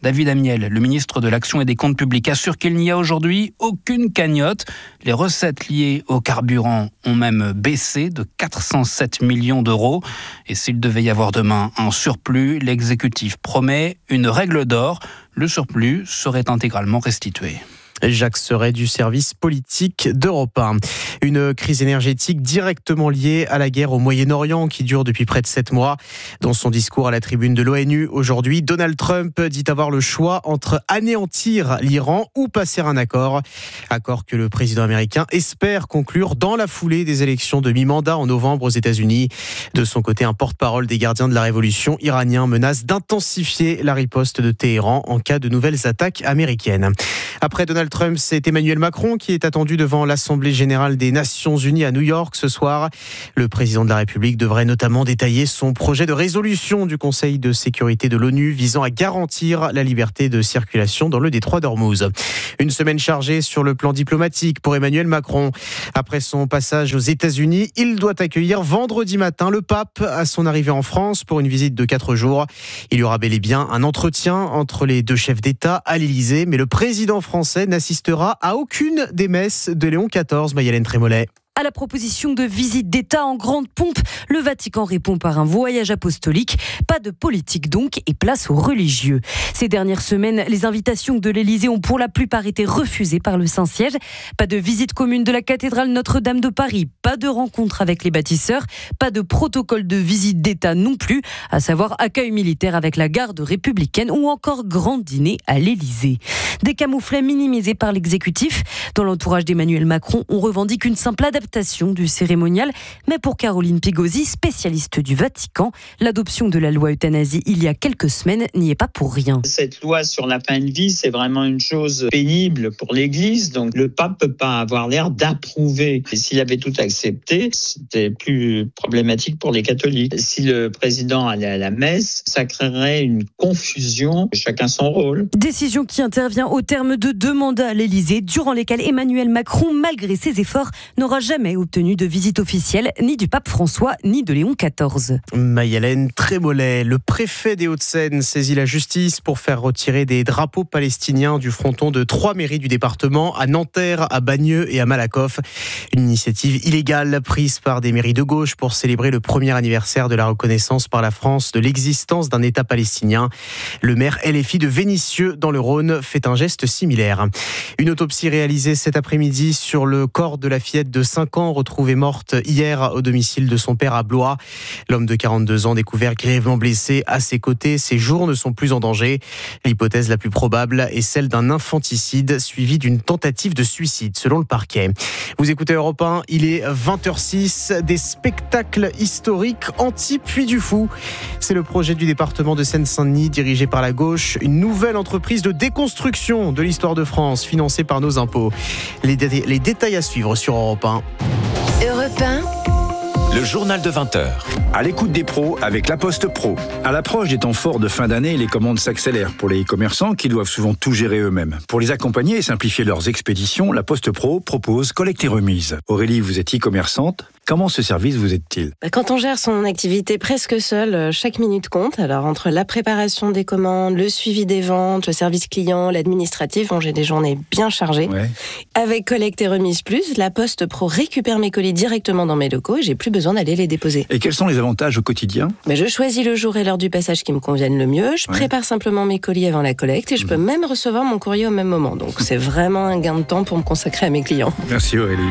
David Amiel, le ministre de l'Action et des Comptes publics, assure qu'il n'y a aujourd'hui aucune cagnotte. Les recettes liées au carburant ont même baissé de 407 millions d'euros. Et s'il devait y avoir demain un surplus, l'exécutif promet une règle d'or. Le surplus serait intégralement restitué. Jacques Serret du service politique d'Europe 1. Une crise énergétique directement liée à la guerre au Moyen-Orient qui dure depuis près de 7 mois. Dans son discours à la tribune de l'ONU aujourd'hui, Donald Trump dit avoir le choix entre anéantir l'Iran ou passer un accord. Accord que le président américain espère conclure dans la foulée des élections de mi-mandat en novembre aux États-Unis. De son côté, un porte-parole des gardiens de la révolution iranien menace d'intensifier la riposte de Téhéran en cas de nouvelles attaques américaines. Après Donald Trump, c'est Emmanuel Macron qui est attendu devant l'Assemblée générale des Nations Unies à New York ce soir. Le président de la République devrait notamment détailler son projet de résolution du Conseil de sécurité de l'ONU visant à garantir la liberté de circulation dans le détroit d'Ormuz. Une semaine chargée sur le plan diplomatique pour Emmanuel Macron. Après son passage aux États-Unis, il doit accueillir vendredi matin le pape à son arrivée en France pour une visite de 4 jours. Il y aura bel et bien un entretien entre les deux chefs d'État à l'Élysée, mais le président français n'assistera à aucune des messes de Léon XIV. Maïlène Trémollet. À la proposition de visite d'État en grande pompe, le Vatican répond par un voyage apostolique. Pas de politique donc et place aux religieux. Ces dernières semaines, les invitations de l'Élysée ont pour la plupart été refusées par le Saint-Siège. Pas de visite commune de la cathédrale Notre-Dame de Paris, pas de rencontre avec les bâtisseurs, pas de protocole de visite d'État non plus, à savoir accueil militaire avec la garde républicaine ou encore grand dîner à l'Élysée. Des camouflets minimisés par l'exécutif. Dans l'entourage d'Emmanuel Macron, on revendique une simple adaptation du cérémonial, mais pour Caroline Pigosi, spécialiste du Vatican, l'adoption de la loi euthanasie il y a quelques semaines n'y est pas pour rien. Cette loi sur la fin de vie, c'est vraiment une chose pénible pour l'Église, donc le pape peut pas avoir l'air d'approuver. Et s'il avait tout accepté, c'était plus problématique pour les catholiques. Si le président allait à la messe, ça créerait une confusion, chacun son rôle. Décision qui intervient au terme de 2 mandats à l'Élysée, durant lesquels Emmanuel Macron, malgré ses efforts, n'aura jamais obtenu de visite officielle, ni du pape François, ni de Léon XIV. Maïlène Trémollet, le préfet des Hauts-de-Seine saisit la justice pour faire retirer des drapeaux palestiniens du fronton de 3 mairies du département, à Nanterre, à Bagneux et à Malakoff. Une initiative illégale prise par des mairies de gauche pour célébrer le premier anniversaire de la reconnaissance par la France de l'existence d'un État palestinien. Le maire LFI de Vénissieux, dans le Rhône, fait un geste similaire. Une autopsie réalisée cet après-midi sur le corps de la fillette de 5 ans, retrouvée morte hier au domicile de son père à Blois. L'homme de 42 ans découvert grièvement blessé à ses côtés. Ses jours ne sont plus en danger. L'hypothèse la plus probable est celle d'un infanticide suivi d'une tentative de suicide, selon le parquet. Vous écoutez Europe 1, il est 20h06. Des spectacles historiques anti-Puy du Fou. C'est le projet du département de Seine-Saint-Denis, dirigé par la gauche. Une nouvelle entreprise de déconstruction de l'histoire de France, financée par nos impôts. Les détails à suivre sur Europe 1. Europe 1. Le journal de 20h. À l'écoute des pros avec La Poste Pro. À l'approche des temps forts de fin d'année, les commandes s'accélèrent pour les e-commerçants qui doivent souvent tout gérer eux-mêmes. Pour les accompagner et simplifier leurs expéditions, La Poste Pro propose collecte et remise. Aurélie, vous êtes e-commerçante. Comment ce service vous aide-t-il ? Quand on gère son activité presque seul, chaque minute compte. Alors entre la préparation des commandes, le suivi des ventes, le service client, l'administratif, j'ai des journées bien chargées. Ouais. Avec Collecte et Remise Plus, La Poste Pro récupère mes colis directement dans mes locaux et j'ai plus besoin d'aller les déposer. Et quels sont les avantages au quotidien ? Je choisis le jour et l'heure du passage qui me conviennent le mieux. Je prépare simplement mes colis avant la collecte et je peux même recevoir mon courrier au même moment. Donc c'est vraiment un gain de temps pour me consacrer à mes clients. Merci Aurélie.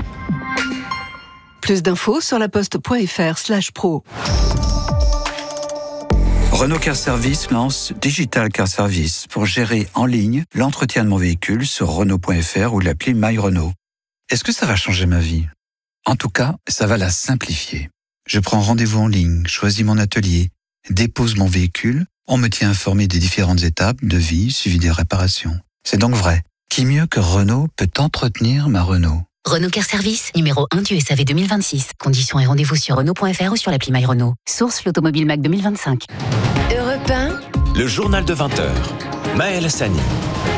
Plus d'infos sur laposte.fr/pro. Renault Car Service lance Digital Car Service pour gérer en ligne l'entretien de mon véhicule sur Renault.fr ou l'appli My Renault. Est-ce que ça va changer ma vie ? En tout cas, ça va la simplifier. Je prends rendez-vous en ligne, choisis mon atelier, dépose mon véhicule, on me tient informé des différentes étapes, devis, suivi des réparations. C'est donc vrai. Qui mieux que Renault peut entretenir ma Renault ? Renault Car Service, numéro 1 du SAV 2026. Conditions et rendez-vous sur Renault.fr ou sur l'appli My Renault. Source l'Automobile Mac 2025. Europe 1. Le journal de 20h. Maël Hassani.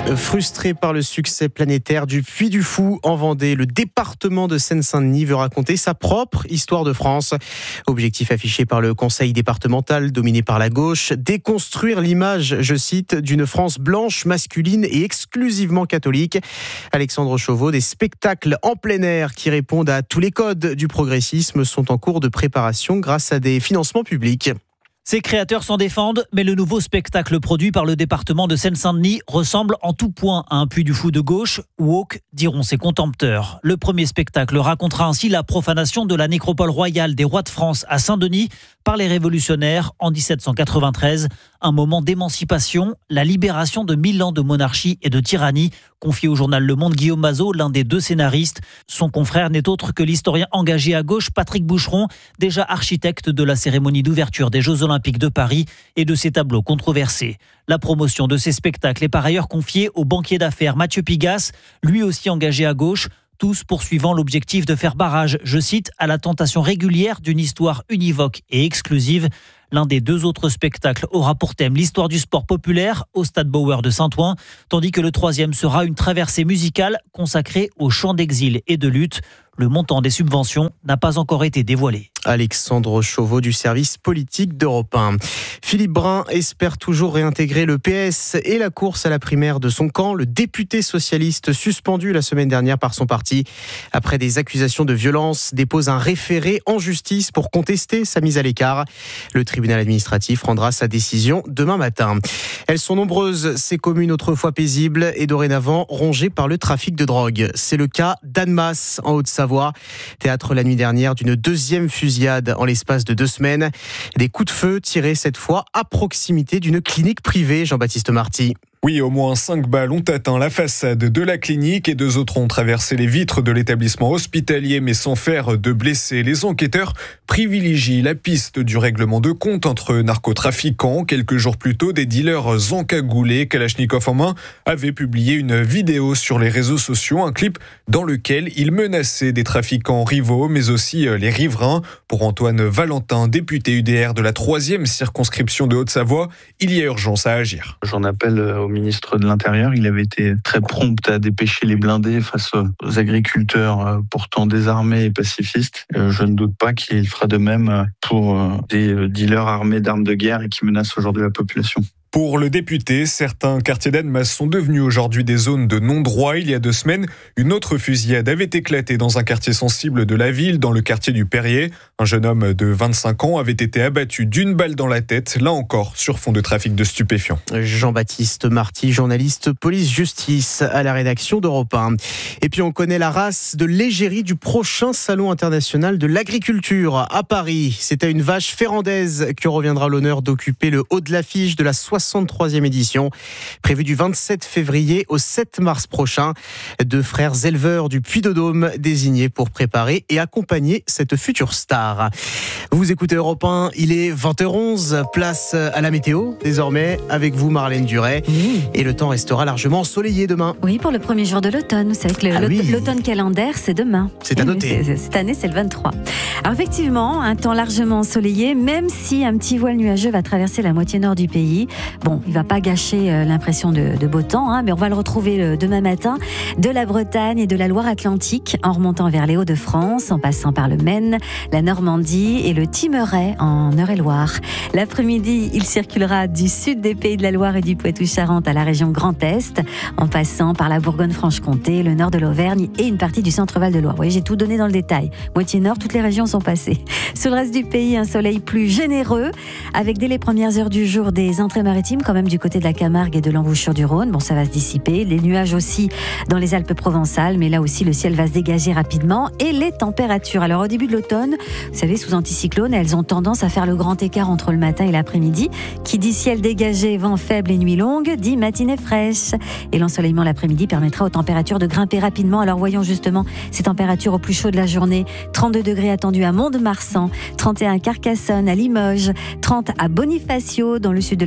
Frustré par le succès planétaire du Puy du Fou en Vendée, le département de Seine-Saint-Denis veut raconter sa propre histoire de France. Objectif affiché par le conseil départemental dominé par la gauche, déconstruire l'image, je cite, d'une France blanche, masculine et exclusivement catholique. Alexandre Chauveau, des spectacles en plein air qui répondent à tous les codes du progressisme sont en cours de préparation grâce à des financements publics. Ses créateurs s'en défendent, mais le nouveau spectacle produit par le département de Seine-Saint-Denis ressemble en tout point à un Puy du Fou de gauche, woke, diront ses contempteurs. Le premier spectacle racontera ainsi la profanation de la nécropole royale des rois de France à Saint-Denis par les révolutionnaires en 1793. Un moment d'émancipation, la libération de 1000 ans de monarchie et de tyrannie, confié au journal Le Monde Guillaume Mazot, l'un des deux scénaristes. Son confrère n'est autre que l'historien engagé à gauche Patrick Boucheron, déjà architecte de la cérémonie d'ouverture des Jeux Olympiques de Paris et de ses tableaux controversés. La promotion de ces spectacles est par ailleurs confiée au banquier d'affaires Mathieu Pigasse, lui aussi engagé à gauche, tous poursuivant l'objectif de faire barrage, je cite, à la tentation régulière d'une histoire univoque et exclusive. L'un des deux autres spectacles aura pour thème l'histoire du sport populaire au Stade Bauer de Saint-Ouen, tandis que le troisième sera une traversée musicale consacrée aux chants d'exil et de lutte. Le montant des subventions n'a pas encore été dévoilé. Alexandre Chauveau du service politique d'Europe 1. Philippe Brun espère toujours réintégrer le PS et la course à la primaire de son camp. Le député socialiste suspendu la semaine dernière par son parti après des accusations de violence dépose un référé en justice pour contester sa mise à l'écart. Le tribunal administratif rendra sa décision demain matin. Elles sont nombreuses, ces communes autrefois paisibles et dorénavant rongées par le trafic de drogue. C'est le cas d'Annemasse en Haute-Savoie. Théâtre la nuit dernière d'une deuxième fusillade en l'espace de 2 semaines. Des coups de feu tirés cette fois à proximité d'une clinique privée, Jean-Baptiste Marty. Oui, au moins 5 balles ont atteint la façade de la clinique et 2 autres ont traversé les vitres de l'établissement hospitalier mais sans faire de blessés. Les enquêteurs privilégient la piste du règlement de compte entre narcotrafiquants. Quelques jours plus tôt, des dealers encagoulés, Kalachnikov en main, avaient publié une vidéo sur les réseaux sociaux, un clip dans lequel ils menaçaient des trafiquants rivaux mais aussi les riverains. Pour Antoine Valentin, député UDR de la 3e circonscription de Haute-Savoie, il y a urgence à agir. J'en appelle au ministre de l'Intérieur. Il avait été très prompt à dépêcher les blindés face aux agriculteurs pourtant désarmés et pacifistes. Je ne doute pas qu'il fera de même pour des dealers armés d'armes de guerre et qui menacent aujourd'hui la population. Pour le député, certains quartiers d'Annemasse sont devenus aujourd'hui des zones de non-droit. Il y a 2 semaines, une autre fusillade avait éclaté dans un quartier sensible de la ville, dans le quartier du Perrier. Un jeune homme de 25 ans avait été abattu d'une balle dans la tête, là encore sur fond de trafic de stupéfiants. Jean-Baptiste Marty, journaliste police-justice à la rédaction d'Europe 1. Et puis on connaît la race de l'égérie du prochain Salon international de l'agriculture à Paris. C'est à une vache ferrandaise que reviendra l'honneur d'occuper le haut de l'affiche de la 63e édition, prévue du 27 février au 7 mars prochain. 2 frères éleveurs du Puy-de-Dôme désignés pour préparer et accompagner cette future star. Vous écoutez Europe 1, il est 20h11, place à la météo désormais avec vous Marlène Duret. Et le temps restera largement ensoleillé demain. Oui, pour le premier jour de l'automne. Vous savez que l'automne calendaire, c'est demain. C'est à noter. Cette année, c'est le 23. Alors effectivement, un temps largement ensoleillé, même si un petit voile nuageux va traverser la moitié nord du pays. Bon, il ne va pas gâcher l'impression de beau temps, mais on va le retrouver demain matin de la Bretagne et de la Loire-Atlantique, en remontant vers les Hauts-de-France, en passant par le Maine, la Normandie et le Thymerais en Eure-et-Loire. L'après-midi, il circulera du sud des Pays de la Loire et du Poitou-Charentes à la région Grand Est, en passant par la Bourgogne-Franche-Comté, le nord de l'Auvergne et une partie du centre-Val de Loire. Vous voyez, j'ai tout donné dans le détail. Moitié nord, toutes les régions sont passées. Sur le reste du pays, un soleil plus généreux, avec dès les premières heures du jour des entrées maritimes, quand même du côté de la Camargue et de l'embouchure du Rhône. Bon, ça va se dissiper. Les nuages aussi dans les Alpes-Provençales, mais là aussi, le ciel va se dégager rapidement. Et les températures. Alors, au début de l'automne, vous savez, sous anticyclone, elles ont tendance à faire le grand écart entre le matin et l'après-midi. Qui dit ciel dégagé, vent faible et nuit longue, dit matinée fraîche. Et l'ensoleillement l'après-midi permettra aux températures de grimper rapidement. Alors, voyons justement ces températures au plus chaud de la journée. 32 degrés attendus à Mont-de-Marsan, 31 à Carcassonne, à Limoges, 30 à Bonifacio, dans le sud de la Corse,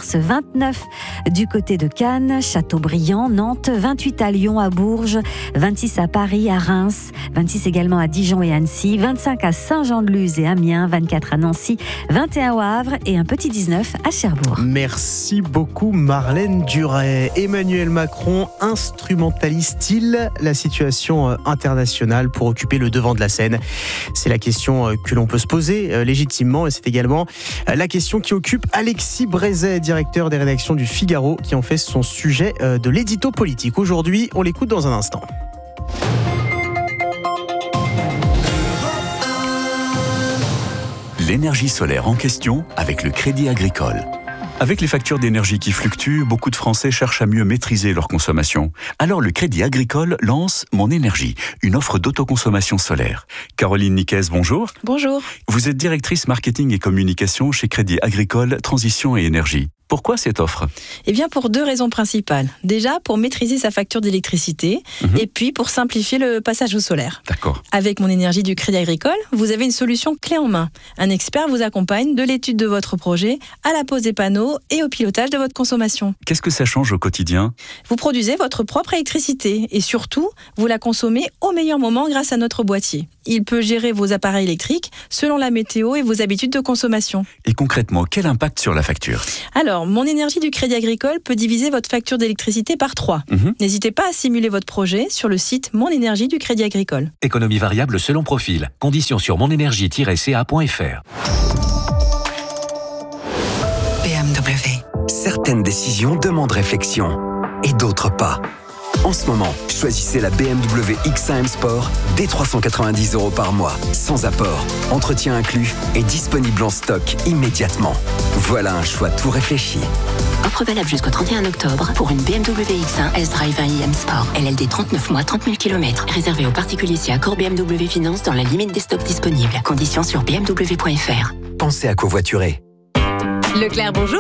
mars, 29 du côté de Cannes, Châteaubriand, Nantes, 28 à Lyon, à Bourges, 26 à Paris, à Reims, 26 également à Dijon et Annecy, 25 à Saint-Jean-de-Luz et Amiens, 24 à Nancy, 21 au Havre et un petit 19 à Cherbourg. Merci beaucoup Marlène Duret. Emmanuel Macron instrumentalise-t-il la situation internationale pour occuper le devant de la scène ? C'est la question que l'on peut se poser légitimement, et c'est également la question qui occupe Alexis Brézet, directeur des rédactions du Figaro, qui en fait son sujet de l'édito politique. Aujourd'hui, on l'écoute dans un instant. L'énergie solaire en question avec le Crédit Agricole. Avec les factures d'énergie qui fluctuent, beaucoup de Français cherchent à mieux maîtriser leur consommation. Alors le Crédit Agricole lance Mon Énergie, une offre d'autoconsommation solaire. Caroline Niquez, bonjour. Bonjour. Vous êtes directrice marketing et communication chez Crédit Agricole Transition et Énergie. Pourquoi cette offre ? Eh bien, pour 2 raisons principales. Déjà, pour maîtriser sa facture d'électricité et puis pour simplifier le passage au solaire. D'accord. Avec Mon Énergie du Crédit Agricole, vous avez une solution clé en main. Un expert vous accompagne de l'étude de votre projet à la pose des panneaux et au pilotage de votre consommation. Qu'est-ce que ça change au quotidien ? Vous produisez votre propre électricité et surtout, vous la consommez au meilleur moment grâce à notre boîtier. Il peut gérer vos appareils électriques selon la météo et vos habitudes de consommation. Et concrètement, quel impact sur la facture ? Alors, Mon Énergie du Crédit Agricole peut diviser votre facture d'électricité par 3. N'hésitez pas à simuler votre projet sur le site Mon Énergie du Crédit Agricole. Économie variable selon profil. Conditions sur monenergie-ca.fr. BMW. Certaines décisions demandent réflexion et d'autres pas. En ce moment, choisissez la BMW X1 M Sport dès 390 € par mois, sans apport, entretien inclus et disponible en stock immédiatement. Voilà un choix tout réfléchi. Offre valable jusqu'au 31 octobre pour une BMW X1 S-Drive 1i M Sport. LLD 39 mois, 30 000 km. Réservé aux particuliers si accord BMW Finance dans la limite des stocks disponibles. Conditions sur bmw.fr. Pensez à covoiturer. Leclerc, bonjour.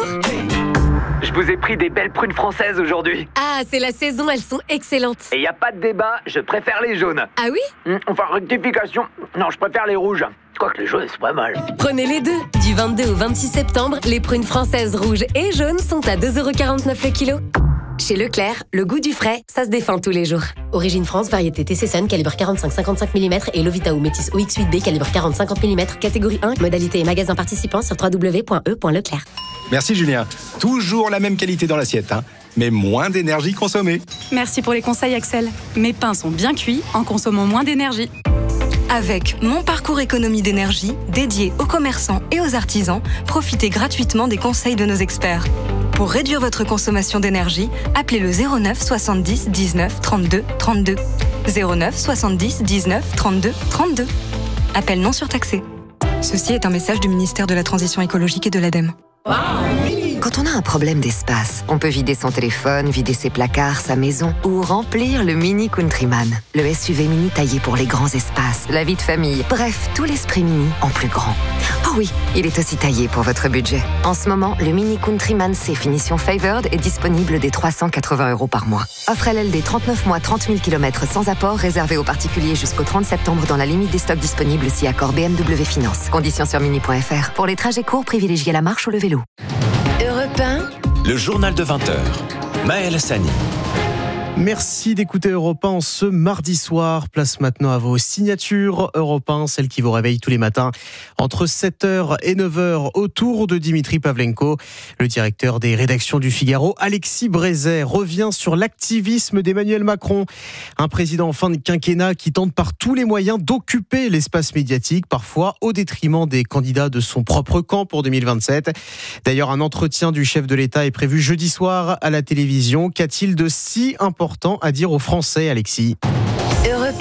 Je vous ai pris des belles prunes françaises aujourd'hui. Ah, c'est la saison, elles sont excellentes. Et y a pas de débat, je préfère les jaunes. Ah oui ? Enfin, rectification. Non, je préfère les rouges. Quoique les jaunes, c'est pas mal. Prenez les deux. Du 22 au 26 septembre, les prunes françaises rouges et jaunes sont à 2,49 € le kilo. Chez Leclerc, le goût du frais, ça se défend tous les jours. Origine France, variété TC Sun, calibre 45-55 mm et Lovita ou Métis OX8B, calibre 40-50 mm, catégorie 1, modalité et magasin participant sur www.e.leclerc. Merci Julien. Toujours la même qualité dans l'assiette, mais moins d'énergie consommée. Merci pour les conseils Axel. Mes pains sont bien cuits en consommant moins d'énergie. Avec Mon Parcours Économie d'énergie, dédié aux commerçants et aux artisans, profitez gratuitement des conseils de nos experts. Pour réduire votre consommation d'énergie, appelez le 09 70 19 32 32. 09 70 19 32 32. Appel non surtaxé. Ceci est un message du ministère de la Transition écologique et de l'ADEME. Quand on a un problème d'espace, on peut vider son téléphone, vider ses placards, sa maison ou remplir le Mini Countryman. Le SUV mini taillé pour les grands espaces, la vie de famille, bref, tout l'esprit mini en plus grand. Oh oui, il est aussi taillé pour votre budget. En ce moment, le Mini Countryman C finition Favored est disponible dès 380 € par mois. Offre LLD 39 mois, 30 000 km sans apport, réservé aux particuliers jusqu'au 30 septembre dans la limite des stocks disponibles si accord BMW Finance. Conditions sur mini.fr. Pour les trajets courts, privilégiez la marche ou le vélo. Europe 1. Le journal de 20h. Maël Sani. Merci d'écouter Europe 1 ce mardi soir. Place maintenant à vos signatures Europe 1, celles qui vous réveillent tous les matins entre 7h et 9h autour de Dimitri Pavlenko. Le directeur des rédactions du Figaro, Alexis Brézet, revient sur l'activisme d'Emmanuel Macron. Un président en fin de quinquennat qui tente par tous les moyens d'occuper l'espace médiatique, parfois au détriment des candidats de son propre camp pour 2027. D'ailleurs, un entretien du chef de l'État est prévu jeudi soir à la télévision. Qu'a-t-il de si important à dire aux Français, Alexis? Europe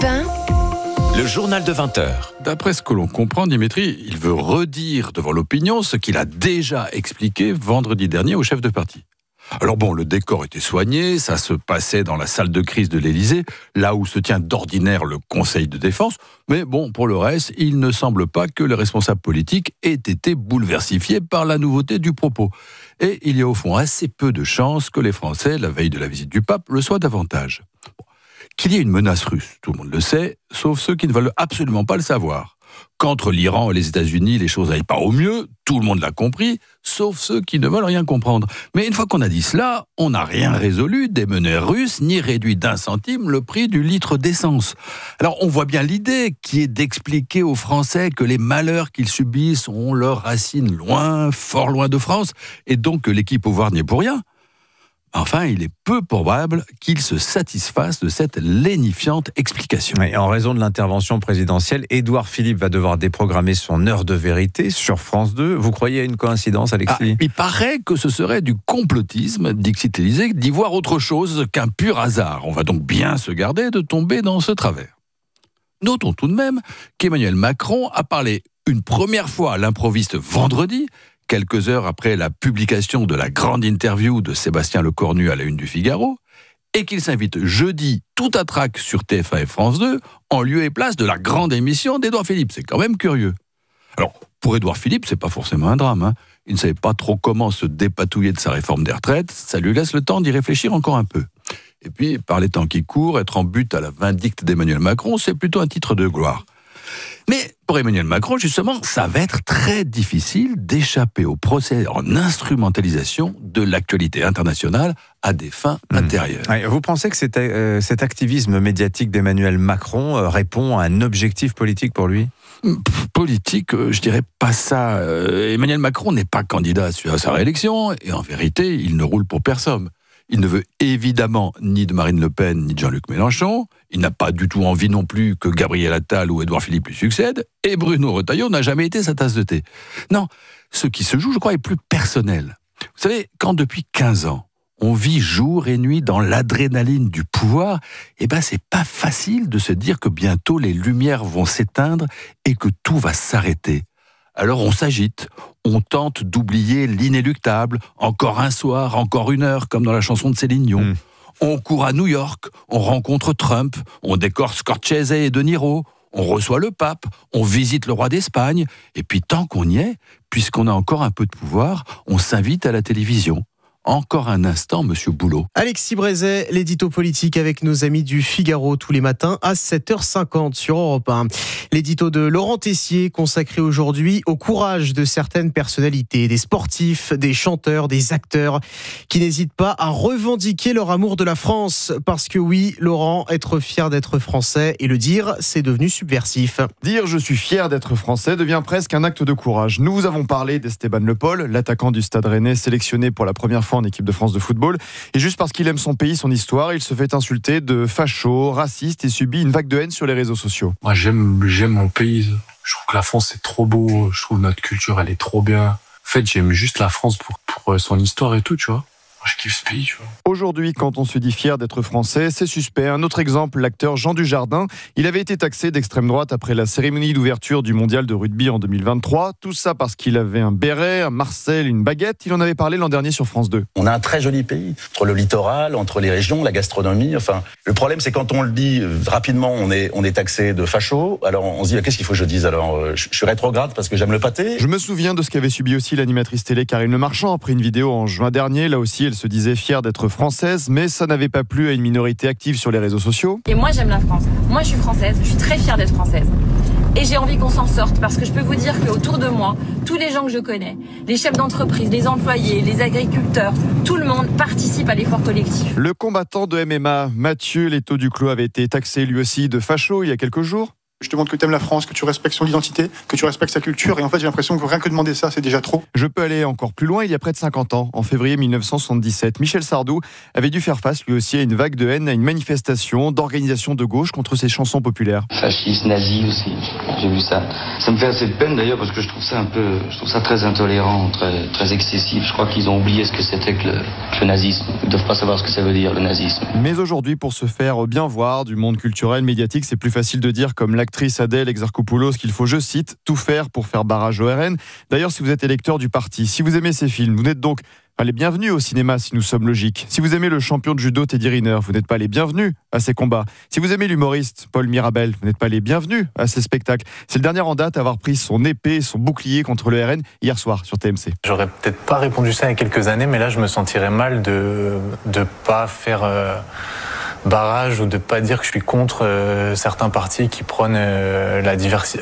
1. Le journal de 20h. D'après ce que l'on comprend, Dimitri, il veut redire devant l'opinion ce qu'il a déjà expliqué vendredi dernier au chef de parti. Alors bon, le décor était soigné, ça se passait dans la salle de crise de l'Élysée, là où se tient d'ordinaire le Conseil de défense, mais bon, pour le reste, il ne semble pas que les responsables politiques aient été bouleversifiés par la nouveauté du propos. Et il y a au fond assez peu de chances que les Français, la veille de la visite du pape, le soient davantage. Qu'il y ait une menace russe, tout le monde le sait, sauf ceux qui ne veulent absolument pas le savoir. qu'entre l'Iran et les États-Unis, les choses n'aillent pas au mieux. Tout le monde l'a compris, sauf ceux qui ne veulent rien comprendre. Mais une fois qu'on a dit cela, on n'a rien résolu des menées russes, ni réduit d'1 centime le prix du litre d'essence. Alors on voit bien l'idée qui est d'expliquer aux Français que les malheurs qu'ils subissent ont leurs racines loin, fort loin de France, et donc que l'équipe au pouvoir n'y est pour rien. Enfin, il est peu probable qu'il se satisfasse de cette lénifiante explication. Et en raison de l'intervention présidentielle, Édouard Philippe va devoir déprogrammer son heure de vérité sur France 2. Vous croyez à une coïncidence, Alexis ? Il paraît que ce serait du complotisme, dixit l'Élysée, d'y voir autre chose qu'un pur hasard. On va donc bien se garder de tomber dans ce travers. Notons tout de même qu'Emmanuel Macron a parlé une première fois à l'improviste vendredi, quelques heures après la publication de la grande interview de Sébastien Lecornu à la une du Figaro, et qu'il s'invite jeudi tout à trac sur TF1 et France 2, en lieu et place de la grande émission d'Édouard Philippe. C'est quand même curieux. Alors, pour Édouard Philippe, c'est pas forcément un drame. Il ne savait pas trop comment se dépatouiller de sa réforme des retraites. Ça lui laisse le temps d'y réfléchir encore un peu. Et puis, par les temps qui courent, être en but à la vindicte d'Emmanuel Macron, c'est plutôt un titre de gloire. Mais pour Emmanuel Macron, justement, ça va être très difficile d'échapper au procès en instrumentalisation de l'actualité internationale à des fins intérieures. Vous pensez que cet activisme médiatique d'Emmanuel Macron répond à un objectif politique pour lui ? Politique, je dirais pas ça. Emmanuel Macron n'est pas candidat à sa réélection et en vérité, il ne roule pour personne. Il ne veut évidemment ni de Marine Le Pen ni de Jean-Luc Mélenchon. Il n'a pas du tout envie non plus que Gabriel Attal ou Édouard Philippe lui succèdent. Et Bruno Retailleau n'a jamais été sa tasse de thé. Non, ce qui se joue, je crois, est plus personnel. Vous savez, quand depuis 15 ans, on vit jour et nuit dans l'adrénaline du pouvoir, c'est pas facile de se dire que bientôt les lumières vont s'éteindre et que tout va s'arrêter. Alors on s'agite, on tente d'oublier l'inéluctable, encore un soir, encore une heure, comme dans la chanson de Céline Dion. On court à New York, on rencontre Trump, on décore Scorsese et De Niro, on reçoit le pape, on visite le roi d'Espagne, et puis tant qu'on y est, puisqu'on a encore un peu de pouvoir, on s'invite à la télévision. Encore un instant, Monsieur Boulot. Alexis Brézet, l'édito politique avec nos amis du Figaro tous les matins à 7h50 sur Europe 1. L'édito de Laurent Tessier consacré aujourd'hui au courage de certaines personnalités, des sportifs, des chanteurs, des acteurs qui n'hésitent pas à revendiquer leur amour de la France. Parce que oui, Laurent, être fier d'être français et le dire, c'est devenu subversif. Dire je suis fier d'être français devient presque un acte de courage. Nous vous avons parlé d'Esteban Le Paul, l'attaquant du Stade Rennais sélectionné pour la première fois en équipe de France de football. Et juste parce qu'il aime son pays, son histoire, il se fait insulter de facho, raciste et subit une vague de haine sur les réseaux sociaux. Moi, j'aime mon pays. Je trouve que la France, c'est trop beau. Je trouve notre culture, elle est trop bien. En fait, j'aime juste la France pour son histoire et tout, tu vois. Je kiffe ce pays, tu vois. Aujourd'hui, quand on se dit fier d'être français, c'est suspect. Un autre exemple, l'acteur Jean Dujardin. Il avait été taxé d'extrême droite après la cérémonie d'ouverture du mondial de rugby en 2023. Tout ça parce qu'il avait un béret, un Marcel, une baguette. Il en avait parlé l'an dernier sur France 2. On a un très joli pays. Entre le littoral, entre les régions, la gastronomie. Enfin, le problème, c'est quand on le dit rapidement, on est taxé de facho. Alors on se dit, qu'est-ce qu'il faut que je dise ? Alors, je suis rétrograde parce que j'aime le pâté. Je me souviens de ce qu'avait subi aussi l'animatrice télé Karine Le Marchand après une vidéo en juin dernier. Là aussi, elle se disait fière d'être française, mais ça n'avait pas plu à une minorité active sur les réseaux sociaux. Et moi, j'aime la France. Moi, je suis française. Je suis très fière d'être française. Et j'ai envie qu'on s'en sorte parce que je peux vous dire qu'autour de moi, tous les gens que je connais, les chefs d'entreprise, les employés, les agriculteurs, tout le monde participe à l'effort collectif. Le combattant de MMA, Mathieu Leto Duclos, avait été taxé lui aussi de facho il y a quelques jours. Je te demande que tu aimes la France, que tu respectes son identité, que tu respectes sa culture. Et en fait, j'ai l'impression que rien que demander ça, c'est déjà trop. Je peux aller encore plus loin. Il y a près de 50 ans, en février 1977, Michel Sardou avait dû faire face lui aussi à une vague de haine, à une manifestation d'organisation de gauche contre ses chansons populaires. Fasciste, nazi aussi, j'ai vu ça. Ça me fait assez de peine d'ailleurs parce que je trouve ça très intolérant, très excessif. Je crois qu'ils ont oublié ce que c'était que le nazisme. Ils ne doivent pas savoir ce que ça veut dire, le nazisme. Mais aujourd'hui, pour se faire bien voir du monde culturel, médiatique, c'est plus facile de dire comme l'actrice Adèle Exarchopoulos qu'il faut, je cite, tout faire pour faire barrage au RN. D'ailleurs, si vous êtes électeur du parti, si vous aimez ces films, vous n'êtes donc pas les bienvenus au cinéma si nous sommes logiques. Si vous aimez le champion de judo Teddy Riner, vous n'êtes pas les bienvenus à ces combats. Si vous aimez l'humoriste Paul Mirabel, vous n'êtes pas les bienvenus à ces spectacles. C'est le dernier en date à avoir pris son épée, son bouclier contre le RN hier soir sur TMC. J'aurais peut-être pas répondu ça il y a quelques années, mais là je me sentirais mal de pas faire barrage ou de pas dire que je suis contre certains partis qui prônent la division.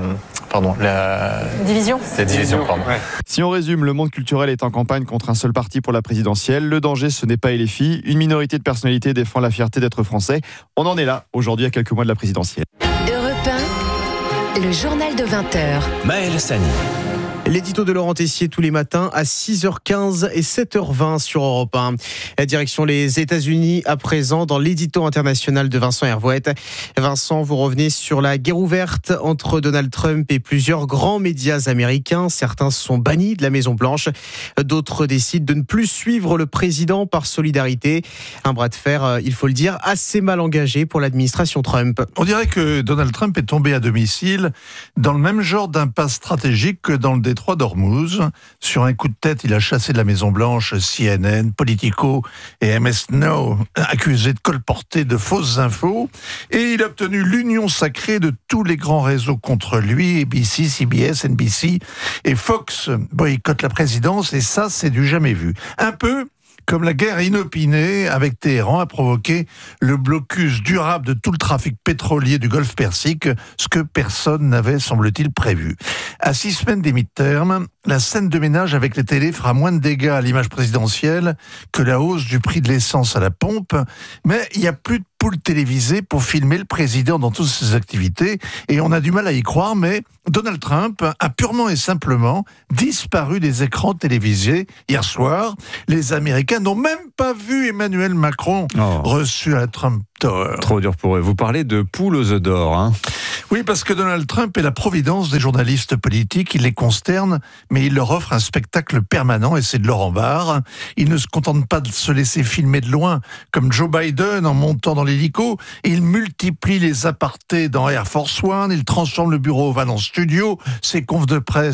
La division, pardon. Ouais. Si on résume, le monde culturel est en campagne contre un seul parti pour la présidentielle. Le danger, ce n'est pas LFI. Une minorité de personnalités défend la fierté d'être français. On en est là, aujourd'hui, à quelques mois de la présidentielle. Europe 1, le journal de 20h. Maël Sani. L'édito de Laurent Tessier tous les matins à 6h15 et 7h20 sur Europe 1. La direction les États-Unis à présent dans l'édito international de Vincent Hervouette. Vincent, vous revenez sur la guerre ouverte entre Donald Trump et plusieurs grands médias américains. Certains sont bannis de la Maison-Blanche. D'autres décident de ne plus suivre le président par solidarité. Un bras de fer, il faut le dire, assez mal engagé pour l'administration Trump. On dirait que Donald Trump est tombé à domicile dans le même genre d'impasse stratégique que dans le détroit d'Ormuz. Sur un coup de tête, il a chassé de la Maison-Blanche CNN, Politico et MS Now, accusés de colporter de fausses infos. Et il a obtenu l'union sacrée de tous les grands réseaux contre lui. ABC, CBS, NBC et Fox boycottent la présidence. Et ça, c'est du jamais vu. Un peu comme la guerre inopinée avec Téhéran a provoqué le blocus durable de tout le trafic pétrolier du Golfe Persique, ce que personne n'avait, semble-t-il, prévu. À 6 semaines des mi-termes, la scène de ménage avec les télés fera moins de dégâts à l'image présidentielle que la hausse du prix de l'essence à la pompe, mais il n'y a plus de poule télévisée pour filmer le président dans toutes ses activités, et on a du mal à y croire, mais Donald Trump a purement et simplement disparu des écrans télévisés hier soir. Les Américains n'ont même pas vu Emmanuel Macron reçu à la Trump Tower. Trop dur pour eux. Vous parlez de poule aux œufs d'or, hein ? Oui, parce que Donald Trump est la providence des journalistes politiques. Il les consterne, mais il leur offre un spectacle permanent et c'est de leur embarras. Il ne se contente pas de se laisser filmer de loin, comme Joe Biden en montant dans l'hélico. Il multiplie les apartés dans Air Force One. Il transforme le bureau Oval en studio. Ses confs de presse